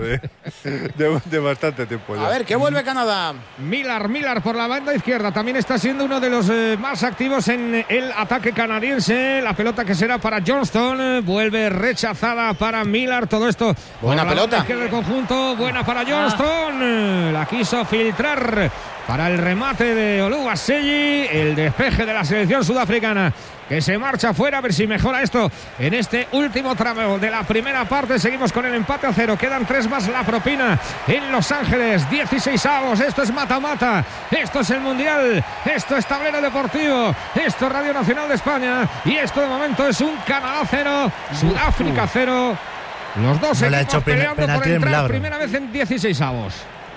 de bastante tiempo ya. A ver, ¿qué vuelve Canadá? Miller por la banda izquierda, también está siendo uno de los más activos en el ataque canadiense. La pelota que será para Johnston, vuelve rechazada para Miller, todo esto. Buena pelota. Izquierda del conjunto, buena para Johnston, la quiso filtrar para el remate de Oluwaseyi, el despeje de la selección sudafricana que se marcha fuera. A ver si mejora esto en este último tramo de la primera parte. Seguimos con el empate a 0, quedan 3 más la propina en Los Ángeles, 16avos. Esto es mata-mata, esto es el Mundial, esto es Tablero Deportivo, esto es Radio Nacional de España y esto de momento es un Canadá 0, Sudáfrica 0. Los dos equipos peleando por entrar primera vez en 16avos.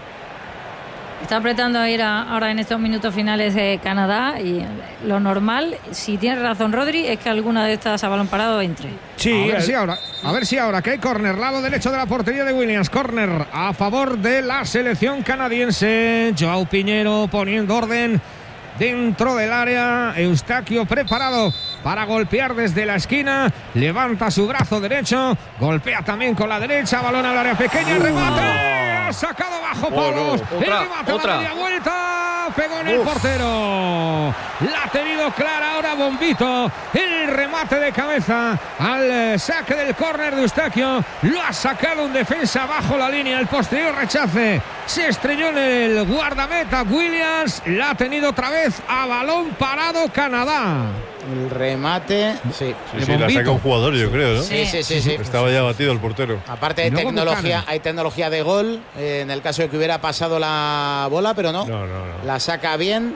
Está apretando a ir ahora en estos minutos finales de Canadá y lo normal, si tiene razón Rodri, es que alguna de estas a balón parado entre. Sí, a ver si ahora que hay córner, lado derecho de la portería de Williams, córner a favor de la selección canadiense. Joao Piñero poniendo orden dentro del área. Eustaquio preparado para golpear desde la esquina, levanta su brazo derecho, golpea también con la derecha, balón al área pequeña, remate. Ha sacado bajo palos, el remate a media vuelta, pegó en el portero, la ha tenido clara ahora Bombito, el remate de cabeza al saque del córner de Eustaquio, lo ha sacado un defensa bajo la línea, el posterior rechace se estrelló en el guardameta Williams, la ha tenido otra vez a balón parado Canadá. El remate, sí. Sí, la saca un jugador, yo creo, ¿no? Sí. Estaba ya batido el portero. Aparte de tecnología, hay tecnología de gol, en el caso de que hubiera pasado la bola, pero no. La saca bien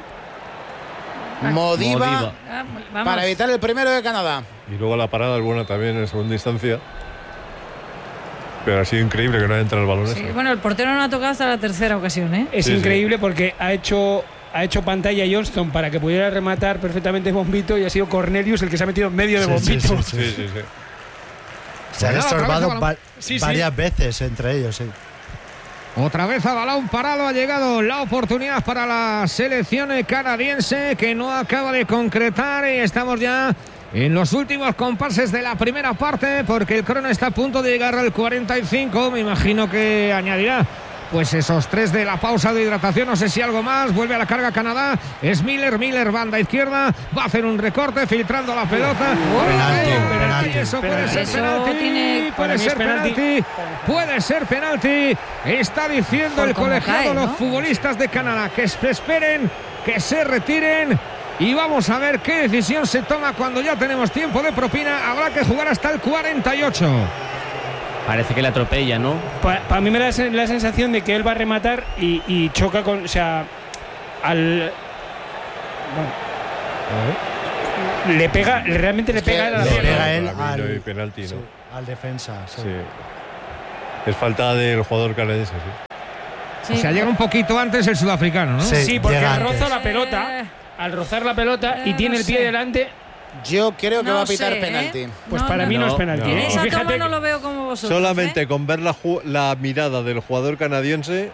Modiba. Para evitar el primero de Canadá. Y luego la parada es buena también en segunda instancia. Pero ha sido increíble que no haya entrado el balón ese. Bueno, el portero no ha tocado hasta la tercera ocasión, ¿eh? Es increíble porque ha hecho pantalla Johnston para que pudiera rematar perfectamente Bombito y ha sido Cornelius el que se ha metido en medio de Bombito. Sí. Se han estorbado varias veces entre ellos, sí. Otra vez a balón parado ha llegado la oportunidad para la selección canadiense que no acaba de concretar y estamos ya en los últimos compases de la primera parte porque el crono está a punto de llegar al 45. Me imagino que añadirá pues esos 3 de la pausa de hidratación, no sé si algo más. Vuelve a la carga Canadá, es Miller, banda izquierda, va a hacer un recorte, filtrando la pelota. Penalti. Eso puede ser Eso penalti, puede ser penalti. Está diciendo Por el cómo colegiado, cae, ¿no? los futbolistas de Canadá, que se esperen, que se retiren. Y vamos a ver qué decisión se toma cuando ya tenemos tiempo de propina. Habrá que jugar hasta el 48. Parece que le atropella, ¿no? Para mí me da la sensación de que él va a rematar y choca con... O sea, le pega, realmente le pega a la le pierna. pega él Para mí no hay penalti, ¿no? al defensa. Sí. Sí. Es falta del jugador canadiense, sí. O sea, llega un poquito antes el sudafricano, ¿no? Sí, porque llega roza antes. la pelota. Al rozar la pelota y tiene no el pie sé. delante, Yo creo que No va a pitar sé, penalti. pues No, para mí no es no, penalti. no. ¿eh? En Y esa fíjate toma que- no lo veo como vosotros. Solamente ¿eh? con ver la mirada del jugador canadiense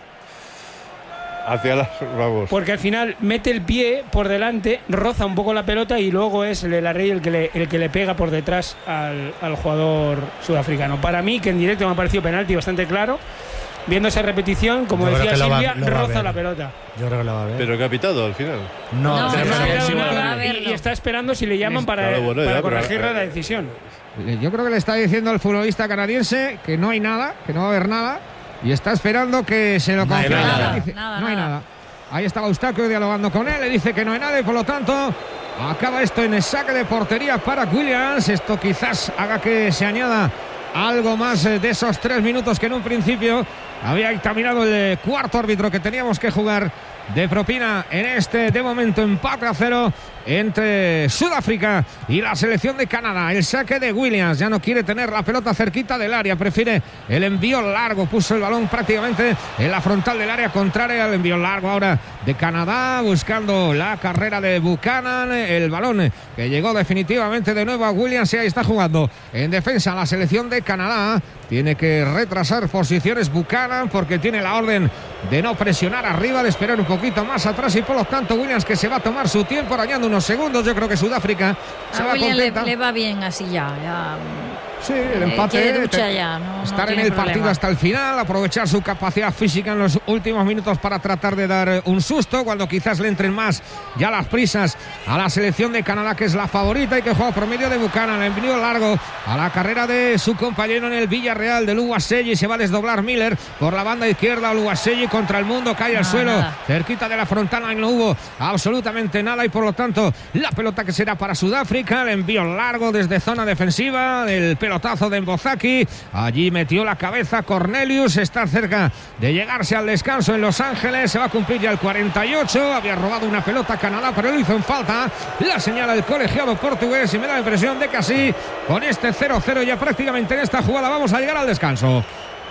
hacia las... Vamos. Porque al final mete el pie por delante, roza un poco la pelota y luego es el Larrey el que le pega por detrás al jugador sudafricano. Para mí, que en directo me ha parecido penalti bastante claro, viendo esa repetición, como Yo creo decía que lo va- Silvia, lo va a roza ver. la pelota. Yo creo que lo va a ver. Pero que ha pitado al final. No, pero- no, pero- no, sí, no, bueno. va a verlo. y está esperando si le llaman para, Claro, bueno, para ya, pero, corregir la decisión. Yo creo que le está diciendo al futbolista canadiense que no hay nada, que no va a haber nada, y está esperando que se lo No hay confirme. nada. Dice, Nada, no hay nada. nada. Ahí estaba Eustaquio dialogando con él, le dice que no hay nada y por lo tanto acaba esto en el saque de portería para Williams. Esto quizás haga que se añada algo más de esos 3 minutos que en un principio había dictaminado el cuarto árbitro que teníamos que jugar de propina en este, de momento, empate a 0 entre Sudáfrica y la selección de Canadá. El saque de Williams, ya no quiere tener la pelota cerquita del área, prefiere el envío largo, puso el balón prácticamente en la frontal del área contraria al envío largo ahora de Canadá, buscando la carrera de Buchanan, el balón que llegó definitivamente de nuevo a Williams y ahí está jugando en defensa la selección de Canadá. Tiene que retrasar posiciones Buchanan porque tiene la orden de no presionar arriba, de esperar un poquito más atrás y por lo tanto Williams, que se va a tomar su tiempo arañando unos segundos. Yo creo que Sudáfrica se A va William contenta. le va bien así ya. Sí, el empate. que ducha ya, no estar en tiene el problema. partido hasta el final, aprovechar su capacidad física en los últimos minutos para tratar de dar un susto cuando quizás le entren más ya las prisas a la selección de Canadá, que es la favorita y que juega por medio de Buchanan. El envío largo a la carrera de su compañero en el Villarreal, de Luwaselli. Se va a desdoblar Miller por la banda izquierda. Luwaselli contra el mundo, cae al suelo, nada. cerquita de la frontal. No hubo absolutamente nada y por lo tanto la pelota que será para Sudáfrica. El envío largo desde zona defensiva, el pelotazo de Mbozaki. Allí metió la cabeza Cornelius. Está cerca de llegarse al descanso en Los Ángeles. Se va a cumplir ya el 48. Había robado una pelota a Canadá, pero lo hizo en falta. La señala el colegiado portugués y me da la impresión de que así, con este 0-0 ya prácticamente en esta jugada, vamos a llegar al descanso.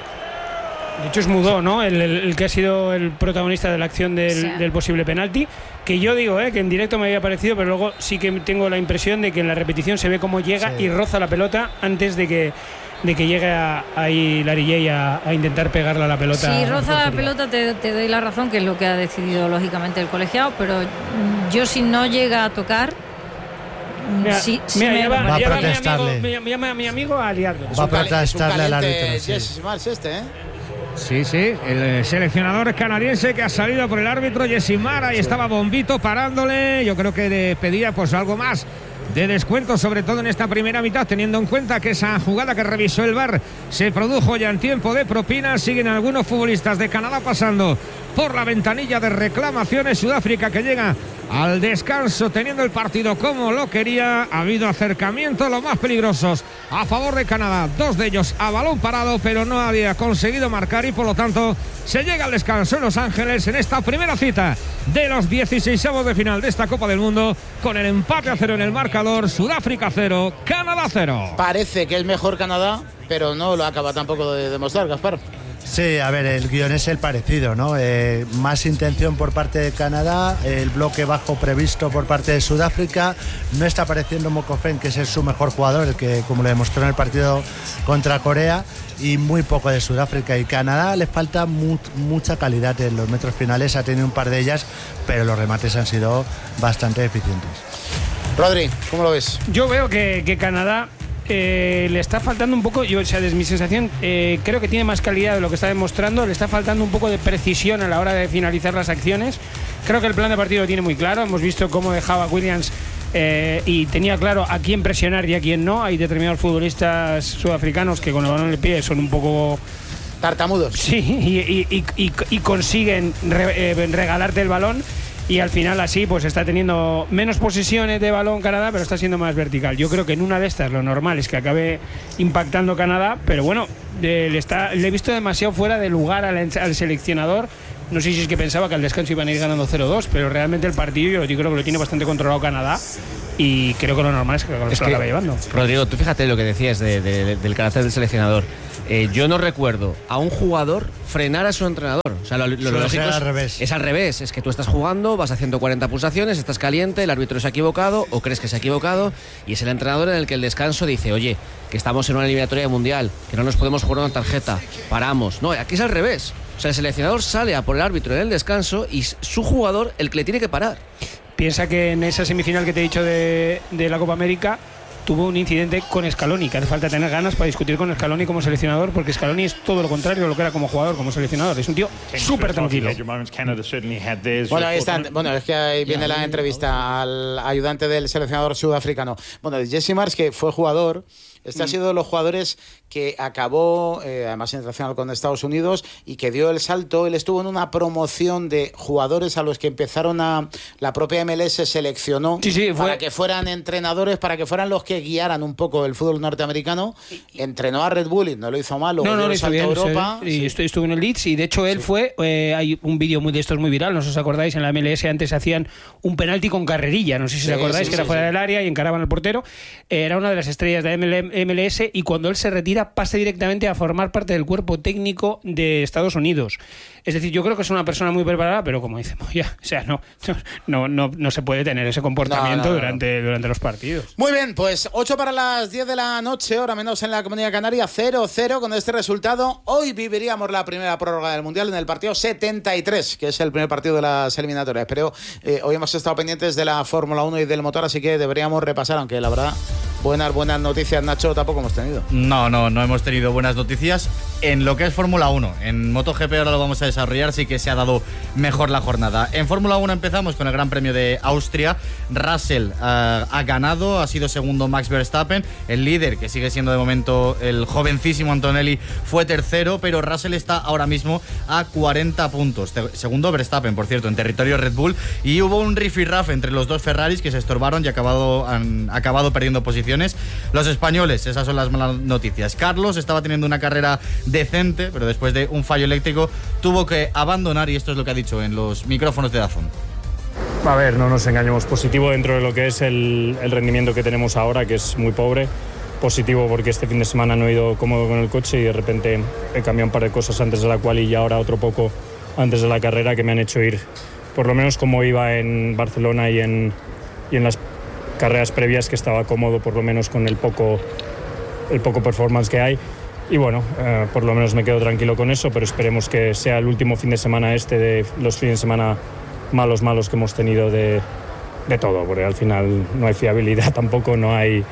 De hecho es Mudó, ¿no? El que ha sido el protagonista de la acción del posible penalti. Que yo digo, que en directo me había parecido, pero luego sí que tengo la impresión de que en la repetición se ve cómo llega y roza la pelota antes de que llegue ahí Larry a intentar pegarle a la pelota. Si roza la pelota te doy la razón, que es lo que ha decidido lógicamente el colegiado, pero yo si no llega a tocar... Mira, sí mira, me- ya Va a va protestarle. me llama a mi amigo a liarlo. Va a protestarle al árbitro. Jesse Sí. Marsh este, ¿eh? Sí, sí, el seleccionador canadiense que ha salido por el árbitro, Jesse Mara, y estaba Bombito parándole. Yo creo que le pedía pues algo más de descuento, sobre todo en esta primera mitad, teniendo en cuenta que esa jugada que revisó el VAR se produjo ya en tiempo de propina. Siguen algunos futbolistas de Canadá pasando por la ventanilla de reclamaciones. Sudáfrica que llega al descanso teniendo el partido como lo quería. Ha habido acercamientos, los más peligrosos a favor de Canadá, 2 de ellos a balón parado, pero no había conseguido marcar y por lo tanto se llega al descanso en Los Ángeles en esta primera cita de los 16avos de final de esta Copa del Mundo, con el empate a 0 en el marcador. Sudáfrica 0, Canadá 0. Parece que es mejor Canadá, pero no lo acaba tampoco de demostrar, Gaspar. Sí, a ver, el guión es el parecido, ¿no? Más intención por parte de Canadá, el bloque bajo previsto por parte de Sudáfrica. No está apareciendo Mokofen, que es su mejor jugador, el que, como lo demostró en el partido contra Corea, y muy poco de Sudáfrica. Y Canadá le falta mucha calidad en los metros finales, ha tenido un par de ellas, pero los remates han sido bastante eficientes. Rodri, ¿cómo lo ves? Yo veo que Canadá le está faltando un poco, desde mi sensación, creo que tiene más calidad de lo que está demostrando, le está faltando un poco de precisión a la hora de finalizar las acciones. Creo que el plan de partido lo tiene muy claro, hemos visto cómo dejaba Williams y tenía claro a quién presionar y a quién no. Hay determinados futbolistas sudafricanos que con el balón en el pie son un poco tartamudos. Sí, y consiguen regalarte el balón. Y al final así pues está teniendo menos posesiones de balón Canadá, pero está siendo más vertical. Yo creo que en una de estas lo normal es que acabe impactando Canadá, pero bueno, le he visto demasiado fuera de lugar al seleccionador. No sé si es que pensaba que al descanso iban a ir ganando 0-2, pero realmente el partido yo creo que lo tiene bastante controlado Canadá y creo que lo normal es que lo acabe llevando. Rodrigo, tú fíjate lo que decías del carácter del seleccionador. Yo no recuerdo a un jugador frenar a su entrenador. O sea, lo lógico es al revés. Es que tú estás jugando, vas haciendo 40 pulsaciones, estás caliente, el árbitro se ha equivocado o crees que se ha equivocado y es el entrenador en el que el descanso dice, oye, que estamos en una eliminatoria mundial, que no nos podemos jugar una tarjeta, paramos. No, aquí es al revés. O sea, el seleccionador sale a por el árbitro en el descanso y es su jugador el que le tiene que parar. Piensa que en esa semifinal que te he dicho de la Copa América tuvo un incidente con Scaloni, que hace falta tener ganas para discutir con Scaloni como seleccionador, porque Scaloni es todo lo contrario de lo que era como jugador, como seleccionador. Es un tío súper tranquilo. Bueno, ahí están. Bueno, es que ahí viene la entrevista al ayudante del seleccionador sudafricano. Bueno, Jesse Marsch, que fue jugador. Este ha sido de los jugadores que acabó, además internacional con Estados Unidos, y que dio el salto. Él estuvo en una promoción de jugadores a los que empezaron la propia MLS seleccionó para que fueran entrenadores, para que fueran los que guiaran un poco el fútbol norteamericano. Entrenó a Red Bull y no lo hizo mal. No, lo hizo bien. Europa. Y estuvo en el Leeds y de hecho él fue, hay un vídeo de estos muy viral, no os acordáis, en la MLS antes hacían un penalti con carrerilla, no sé si os acordáis, que era fuera del área y encaraban al portero. Era una de las estrellas de MLS y cuando él se retira pasa directamente a formar parte del cuerpo técnico de Estados Unidos. Es decir, yo creo que es una persona muy preparada, pero como dice Moya, o sea, no se puede tener ese comportamiento durante los partidos. Muy bien, pues 8 para las 10 de la noche, hora menos en la Comunidad Canaria, 0-0 con este resultado. Hoy viviríamos la primera prórroga del Mundial en el partido 73, que es el primer partido de las eliminatorias. Pero hoy hemos estado pendientes de la Fórmula 1 y del motor, así que deberíamos repasar, aunque la verdad, buenas noticias, Nacho, tampoco hemos tenido. No hemos tenido buenas noticias en lo que es Fórmula 1. En MotoGP ahora lo vamos a desarrollar, sí que se ha dado mejor la jornada. En Fórmula 1 empezamos con el Gran Premio de Austria. Russell ha ganado, ha sido segundo Max Verstappen. El líder, que sigue siendo de momento el jovencísimo Antonelli, fue tercero, pero Russell está ahora mismo a 40 puntos. Segundo Verstappen, por cierto, en territorio Red Bull. Y hubo un rifirrafe entre los dos Ferraris que se estorbaron y han acabado perdiendo posiciones. Los españoles, esas son las malas noticias. Carlos estaba teniendo una carrera decente, pero después de un fallo eléctrico tuvo que abandonar, y esto es lo que ha dicho en los micrófonos de DAZN. A ver, no nos engañemos, positivo dentro de lo que es el rendimiento que tenemos ahora, que es muy pobre. Positivo porque este fin de semana no he ido cómodo con el coche y de repente he cambiado un par de cosas antes de la quali y ahora otro poco antes de la carrera que me han hecho ir por lo menos como iba en Barcelona y en las carreras previas, que estaba cómodo por lo menos con el poco performance que hay. Y bueno, por lo menos me quedo tranquilo con eso, pero esperemos que sea el último fin de semana de los fines de semana malos que hemos tenido de todo, porque al final no hay fiabilidad tampoco, no hay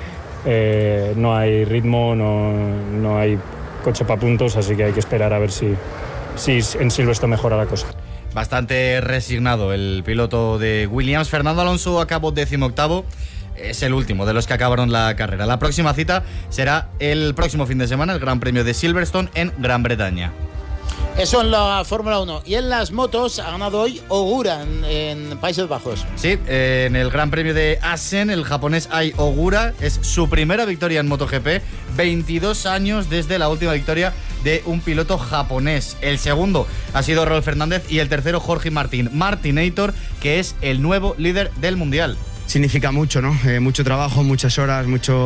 ritmo, no hay coche para puntos, así que hay que esperar a ver si en Silverstone mejora la cosa. Bastante resignado el piloto de Williams. Fernando Alonso acabó 18º. Es el último de los que acabaron la carrera. La próxima cita será el próximo fin de semana, el Gran Premio de Silverstone en Gran Bretaña. Eso en la Fórmula 1. Y en las motos ha ganado hoy Ogura en Países Bajos. Sí, en el Gran Premio de Assen, el japonés Ai Ogura, es su primera victoria en MotoGP. 22 años desde la última victoria de un piloto japonés. El segundo ha sido Rolf Fernández y el tercero Jorge Martinator, que es el nuevo líder del Mundial. Significa mucho, ¿no? Mucho trabajo, muchas horas,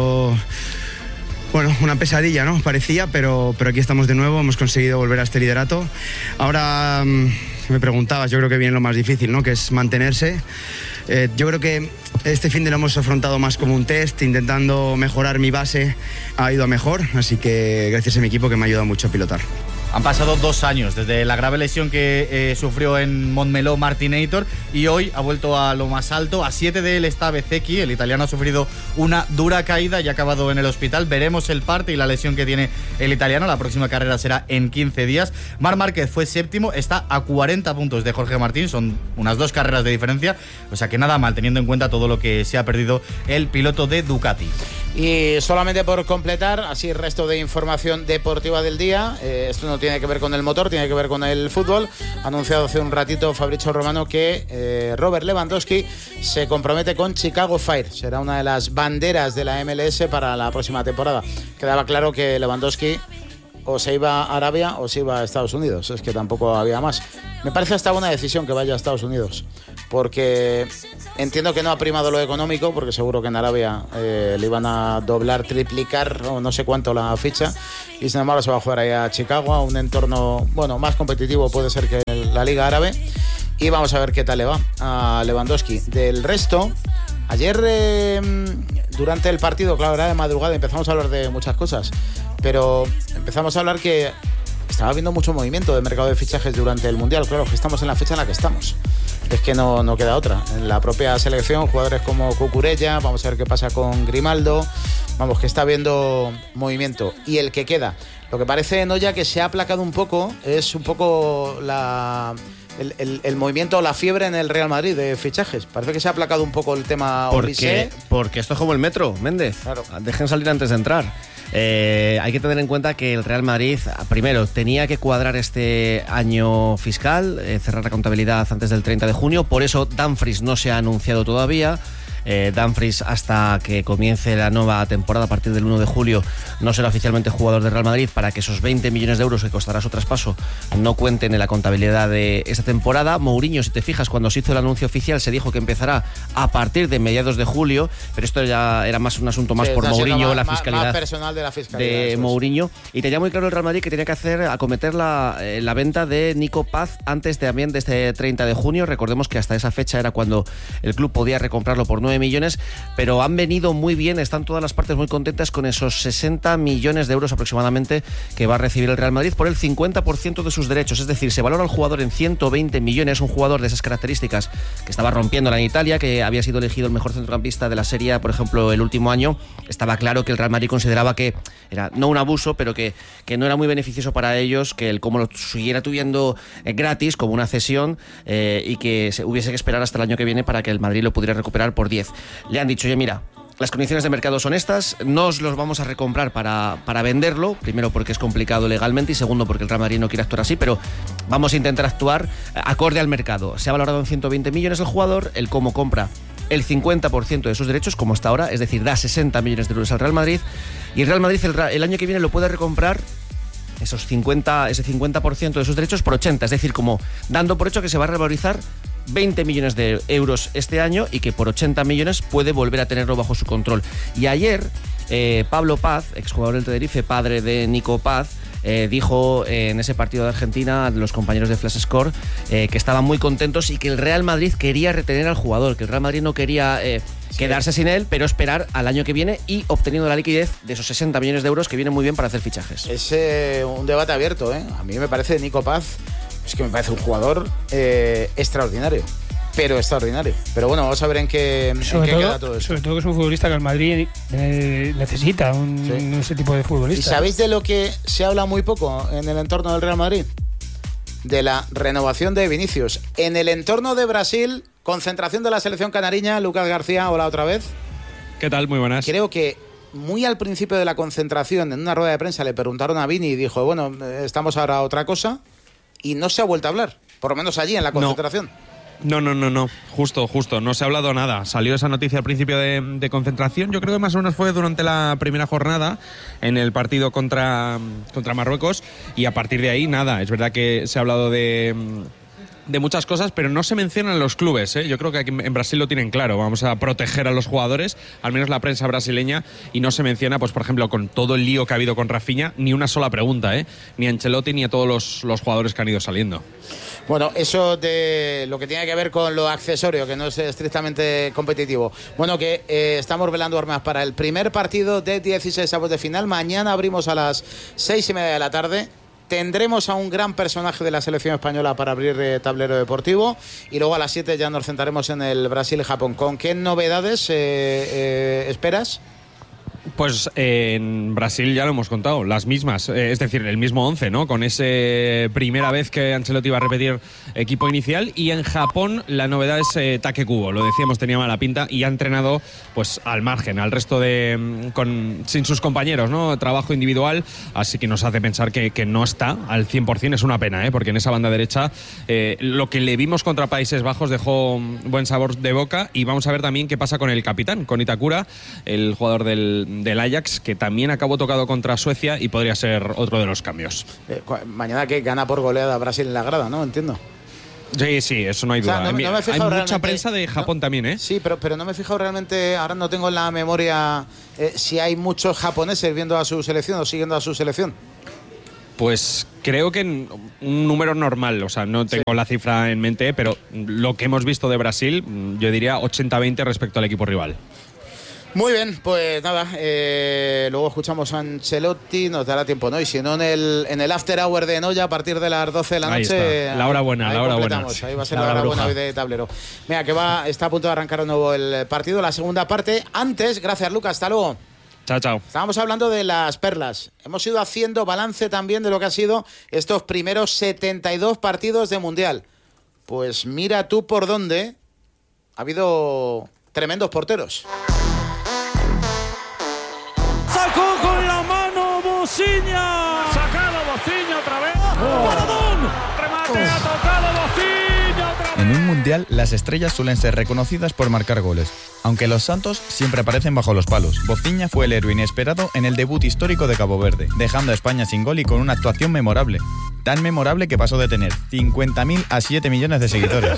Bueno, una pesadilla, ¿no? Parecía, pero aquí estamos de nuevo, hemos conseguido volver a este liderato. Ahora me preguntabas, yo creo que viene lo más difícil, ¿no? Que es mantenerse. Yo creo que este fin de lo hemos afrontado más como un test, intentando mejorar mi base. Ha ido a mejor, así que gracias a mi equipo que me ha ayudado mucho a pilotar. Han pasado 2 años desde la grave lesión que sufrió en Montmeló Martinator y hoy ha vuelto a lo más alto. A 7 de él está Bezzecchi, el italiano ha sufrido una dura caída y ha acabado en el hospital. Veremos el parte y la lesión que tiene el italiano. La próxima carrera será en 15 días. Marc Márquez fue séptimo, está a 40 puntos de Jorge Martín, son unas 2 carreras de diferencia, o sea que nada mal teniendo en cuenta todo lo que se ha perdido el piloto de Ducati. Y solamente por completar, así el resto de información deportiva del día, esto no tiene que ver con el motor, tiene que ver con el fútbol. Ha anunciado hace un ratito Fabrizio Romano que Robert Lewandowski se compromete con Chicago Fire. Será una de las banderas de la MLS para la próxima temporada. Quedaba claro que Lewandowski o se iba a Arabia o se iba a Estados Unidos. Es que tampoco había más. Me parece hasta buena decisión que vaya a Estados Unidos, porque entiendo que no ha primado lo económico, porque seguro que en Arabia le iban a doblar, triplicar o no sé cuánto la ficha, y sin embargo se va a jugar ahí a Chicago, a un entorno más competitivo puede ser que la Liga Árabe, y vamos a ver qué tal le va a Lewandowski. Del resto, ayer durante el partido, claro, era de madrugada, empezamos a hablar de muchas cosas, pero empezamos a hablar que estaba habiendo mucho movimiento de mercado de fichajes durante el Mundial. Claro, que estamos en la fecha en la que estamos. Es que no queda otra. En la propia selección, jugadores como Cucurella, vamos a ver qué pasa con Grimaldo. Vamos, que está habiendo movimiento. Y el que queda, lo que parece, Noya, que se ha aplacado un poco, es un poco el movimiento, la fiebre en el Real Madrid de fichajes. Parece que se ha aplacado un poco el tema Olise. Porque esto es como el metro, Méndez. Claro. Dejen salir antes de entrar. Hay que tener en cuenta que el Real Madrid, primero, tenía que cuadrar este año fiscal, cerrar la contabilidad antes del 30 de junio, por eso Dumfries no se ha anunciado todavía. Dumfries, hasta que comience la nueva temporada a partir del 1 de julio, no será oficialmente jugador del Real Madrid, para que esos 20 millones de euros que costará su traspaso no cuenten en la contabilidad de esta temporada. Mourinho, si te fijas, cuando se hizo el anuncio oficial se dijo que empezará a partir de mediados de julio, pero esto ya era más un asunto más por Mourinho, la fiscalidad más personal de la fiscalidad de Mourinho, y tenía muy claro el Real Madrid que tenía que acometer la venta de Nico Paz antes también de este 30 de junio. Recordemos que hasta esa fecha era cuando el club podía recomprarlo por 9 millones, pero han venido muy bien, están todas las partes muy contentas con esos 60 millones de euros aproximadamente que va a recibir el Real Madrid por el 50% de sus derechos, es decir, se valora al jugador en 120 millones, un jugador de esas características que estaba rompiéndola en Italia, que había sido elegido el mejor centrocampista de la Serie A, por ejemplo, el último año. Estaba claro que el Real Madrid consideraba que era no un abuso, pero que no era muy beneficioso para ellos, que el como lo siguiera tuviendo gratis, como una cesión, y que se hubiese que esperar hasta el año que viene para que el Madrid lo pudiera recuperar por 10. Le han dicho, oye, mira, las condiciones de mercado son estas, no os los vamos a recomprar para venderlo, primero porque es complicado legalmente y segundo porque el Real Madrid no quiere actuar así, pero vamos a intentar actuar acorde al mercado. Se ha valorado en 120 millones el jugador, el Como compra el 50% de sus derechos, como hasta ahora, es decir, da 60 millones de euros al Real Madrid, y el Real Madrid el año que viene lo puede recomprar ese 50% de sus derechos por 80, es decir, como dando por hecho que se va a revalorizar 20 millones de euros este año y que por 80 millones puede volver a tenerlo bajo su control. Y ayer Pablo Paz, exjugador del Tenerife, padre de Nico Paz, dijo en ese partido de Argentina a los compañeros de Flash Score que estaban muy contentos y que el Real Madrid quería retener al jugador, que el Real Madrid no quería quedarse sin él, pero esperar al año que viene y obteniendo la liquidez de esos 60 millones de euros que vienen muy bien para hacer fichajes. Es un debate abierto, ¿eh? A mí me parece Nico Paz, es que me parece un jugador extraordinario, pero extraordinario. Pero bueno, vamos a ver en qué queda todo eso. Sobre todo que es un futbolista que el Madrid necesita, ese tipo de futbolista. ¿Y sabéis de lo que se habla muy poco en el entorno del Real Madrid? De la renovación de Vinicius. En el entorno de Brasil, concentración de la selección canariña. Lucas García, hola otra vez. ¿Qué tal? Muy buenas. Creo que muy al principio de la concentración, en una rueda de prensa, le preguntaron a Vini y dijo, bueno, estamos ahora a otra cosa, y no se ha vuelto a hablar, por lo menos allí en la concentración. No, justo, no se ha hablado nada. Salió esa noticia al principio de concentración, yo creo que más o menos fue durante la primera jornada en el partido contra Marruecos, y a partir de ahí nada. Es verdad que se ha hablado de muchas cosas, pero no se mencionan los clubes, ¿eh? Yo creo que aquí en Brasil lo tienen claro, vamos a proteger a los jugadores, al menos la prensa brasileña, y no se menciona, pues por ejemplo, con todo el lío que ha habido con Rafinha, ni una sola pregunta, ni a Ancelotti ni a todos los jugadores que han ido saliendo. Bueno, eso de lo que tiene que ver con lo accesorio, que no es estrictamente competitivo. Bueno, que estamos velando armas para el primer partido de 16avos de final. Mañana abrimos a las 6:30 de la tarde. tendremos a un gran personaje de la selección española para abrir tablero deportivo, y luego a las 7 ya nos centraremos en el Brasil-Japón. ¿Con qué novedades esperas? Pues en Brasil ya lo hemos contado, las mismas, es decir, el mismo 11, ¿no? Con esa primera vez que Ancelotti va a repetir equipo inicial. Y en Japón la novedad es Take Kubo, lo decíamos, tenía mala pinta y ha entrenado pues al margen, al resto sin sus compañeros, ¿no? Trabajo individual, así que nos hace pensar que no está al 100%, es una pena, porque en esa banda derecha lo que le vimos contra Países Bajos dejó buen sabor de boca, y vamos a ver también qué pasa con el capitán, con Itakura, el jugador del Ajax, que también acabó tocado contra Suecia y podría ser otro de los cambios. Mañana que gana por goleada Brasil en la grada, ¿no? Entiendo. Sí, eso no hay duda. Hay mucha prensa de Japón también, ¿eh? Sí, pero no me he fijado realmente, ahora no tengo en la memoria si hay muchos japoneses viendo a su selección o siguiendo a su selección. Pues creo que un número normal, o sea, no tengo la cifra en mente, pero lo que hemos visto de Brasil, yo diría 80-20 respecto al equipo rival. Muy bien, pues nada, luego escuchamos a Ancelotti, nos dará tiempo, ¿no? Y si no, en el After Hour de Noya, a partir de las 12 de la noche. La hora buena, la hora buena. Ahí va a ser la hora buena hoy de tablero. Mira, que está a punto de arrancar de nuevo el partido, la segunda parte. Antes, gracias Lucas, hasta luego. Chao. Estábamos hablando de las perlas. Hemos ido haciendo balance también de lo que ha sido estos primeros 72 partidos de Mundial. Pues mira tú por dónde ha habido tremendos porteros. Sacó con la mano Bociña. Sacado Bociña otra vez. ¡Maradón! Remate, ha tocado Bociña otra vez. En un mundial, las estrellas suelen ser reconocidas por marcar goles, aunque los santos siempre aparecen bajo los palos. Bociña fue el héroe inesperado en el debut histórico de Cabo Verde, dejando a España sin gol y con una actuación memorable. Tan memorable que pasó de tener 50.000 a 7 millones de seguidores.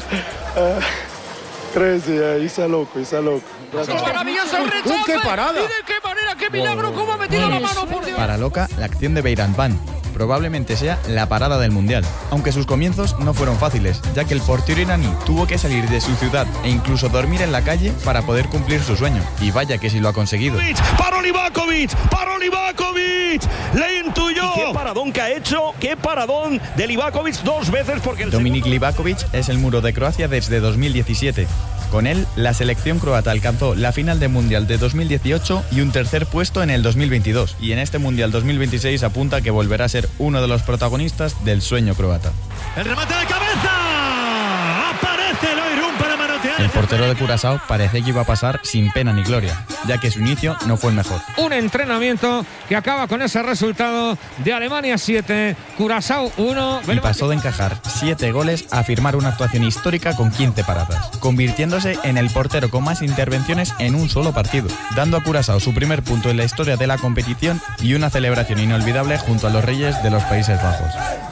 13, Isa loco. Maravilloso el rechazo. ¡Qué parada! ¿Y de qué manera, qué milagro, cómo ha metido la mano, por Dios! Para Loca, la acción de Beirantban probablemente sea la parada del Mundial. Aunque sus comienzos no fueron fáciles, ya que el portero iraní tuvo que salir de su ciudad e incluso dormir en la calle para poder cumplir su sueño. Y vaya que sí lo ha conseguido. ¡Para Livakovic! ¡Le intuyó! ¿Y qué paradón que ha hecho? ¡Qué paradón de Livakovic 2 veces! Porque Dominik Livakovic es el muro de Croacia desde 2017. Con él, la selección croata alcanzó la final del Mundial de 2018 y un tercer puesto en el 2022. Y en este Mundial 2026 apunta que volverá a ser uno de los protagonistas del sueño croata. ¡El remate de cabeza! ¡Aparece Loirún para manotear! El portero de Curazao parece que iba a pasar sin pena ni gloria, ya que su inicio no fue el mejor. Un entrenamiento que acaba con ese resultado de Alemania 7, Curazao 1. Y pasó de encajar 7 goles a firmar una actuación histórica con 15 paradas, convirtiéndose en el portero con más intervenciones en un solo partido, dando a Curazao su primer punto en la historia de la competición y una celebración inolvidable junto a los reyes de los Países Bajos.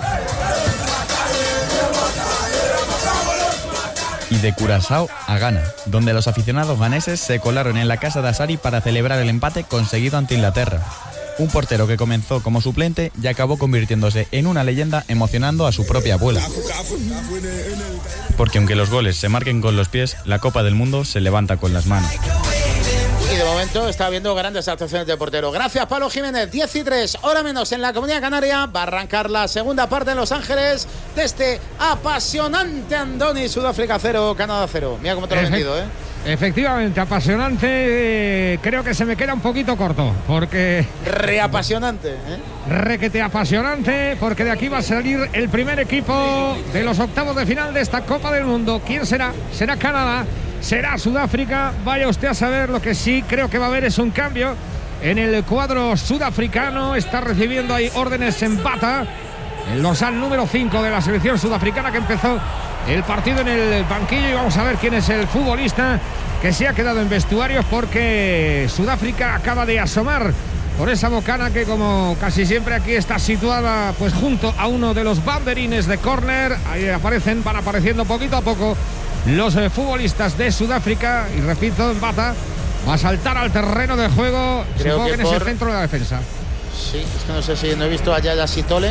Y de Curazao a Ghana, donde los aficionados ganeses se colaron en la casa de Asari para celebrar el empate conseguido ante Inglaterra. Un portero que comenzó como suplente y acabó convirtiéndose en una leyenda, emocionando a su propia abuela. Porque aunque los goles se marquen con los pies, la Copa del Mundo se levanta con las manos. Y de momento está habiendo grandes actuaciones de portero. Gracias, Pablo Jiménez. 10:03, hora menos en la Comunidad Canaria. Va a arrancar la segunda parte en Los Ángeles de este apasionante Andoni. Sudáfrica 0, Canadá 0. Mira cómo te lo he vendido, ¿eh? Efectivamente, apasionante. Creo que se me queda un poquito corto, porque... Reapasionante, ¿eh? Requete apasionante, porque de aquí va a salir el primer equipo de los octavos de final de esta Copa del Mundo. ¿Quién será? ¿Será Canadá? ¿Será Sudáfrica? Vaya usted a saber. Lo que sí creo que va a haber es un cambio en el cuadro sudafricano. Está recibiendo ahí órdenes en Bata, el dorsal número 5 de la selección sudafricana, que empezó el partido en el banquillo. Y vamos a ver quién es el futbolista que se ha quedado en vestuarios, porque Sudáfrica acaba de asomar por esa bocana que, como casi siempre aquí, está situada pues junto a uno de los banderines de córner. Ahí van apareciendo poquito a poco los futbolistas de Sudáfrica. Y repito, en Bata va a saltar al terreno de juego. Creo supongo que en por... ese centro de la defensa. Sí, es que no sé si no he visto a Yaya Sitole.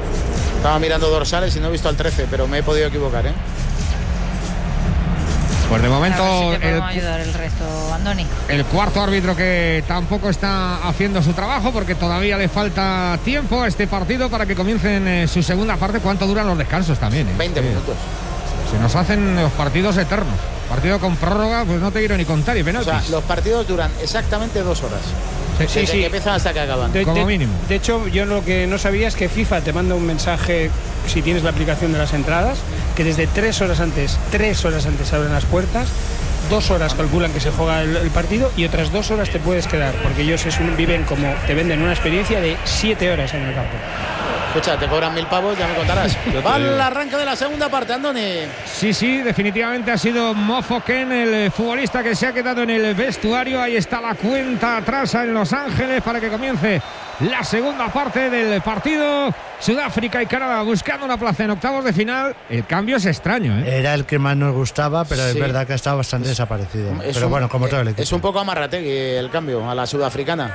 Estaba mirando dorsales y no he visto al 13, pero me he podido equivocar, ¿eh? Pues de momento A ver si te podemos ayudar el resto, Andoni. El cuarto árbitro que tampoco está haciendo su trabajo porque todavía le falta tiempo a este partido para que comiencen su segunda parte. ¿Cuánto duran los descansos también? 20 minutos. Se nos hacen los partidos eternos. Partido con prórroga, pues no te quiero ni contar, y penaltis. O sea, los partidos duran exactamente 2 horas. Sí, Desde que empiezan hasta que acaban. Como mínimo. De hecho, yo lo que no sabía es que FIFA te manda un mensaje, si tienes la aplicación de las entradas, que desde 3 horas antes se abren las puertas, 2 horas calculan que se juega el partido y otras 2 horas te puedes quedar, porque ellos viven como, te venden una experiencia de 7 horas en el campo. Escucha, te cobran 1.000 pavos, ya me contarás. Va al arranque de la segunda parte, Andoni. Sí, definitivamente ha sido Mo Foken, el futbolista que se ha quedado en el vestuario. Ahí está la cuenta atrás en Los Ángeles para que comience la segunda parte del partido. Sudáfrica y Canadá buscando una plaza en octavos de final. El cambio es extraño, ¿eh? Era el que más nos gustaba, pero Sí. es verdad que ha estado bastante desaparecido. Pero bueno, como todo el equipo. Es un poco amarrategui el cambio a la sudafricana.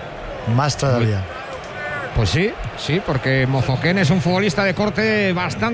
Más todavía. Pues sí, porque Mo Foken es un futbolista de corte bastante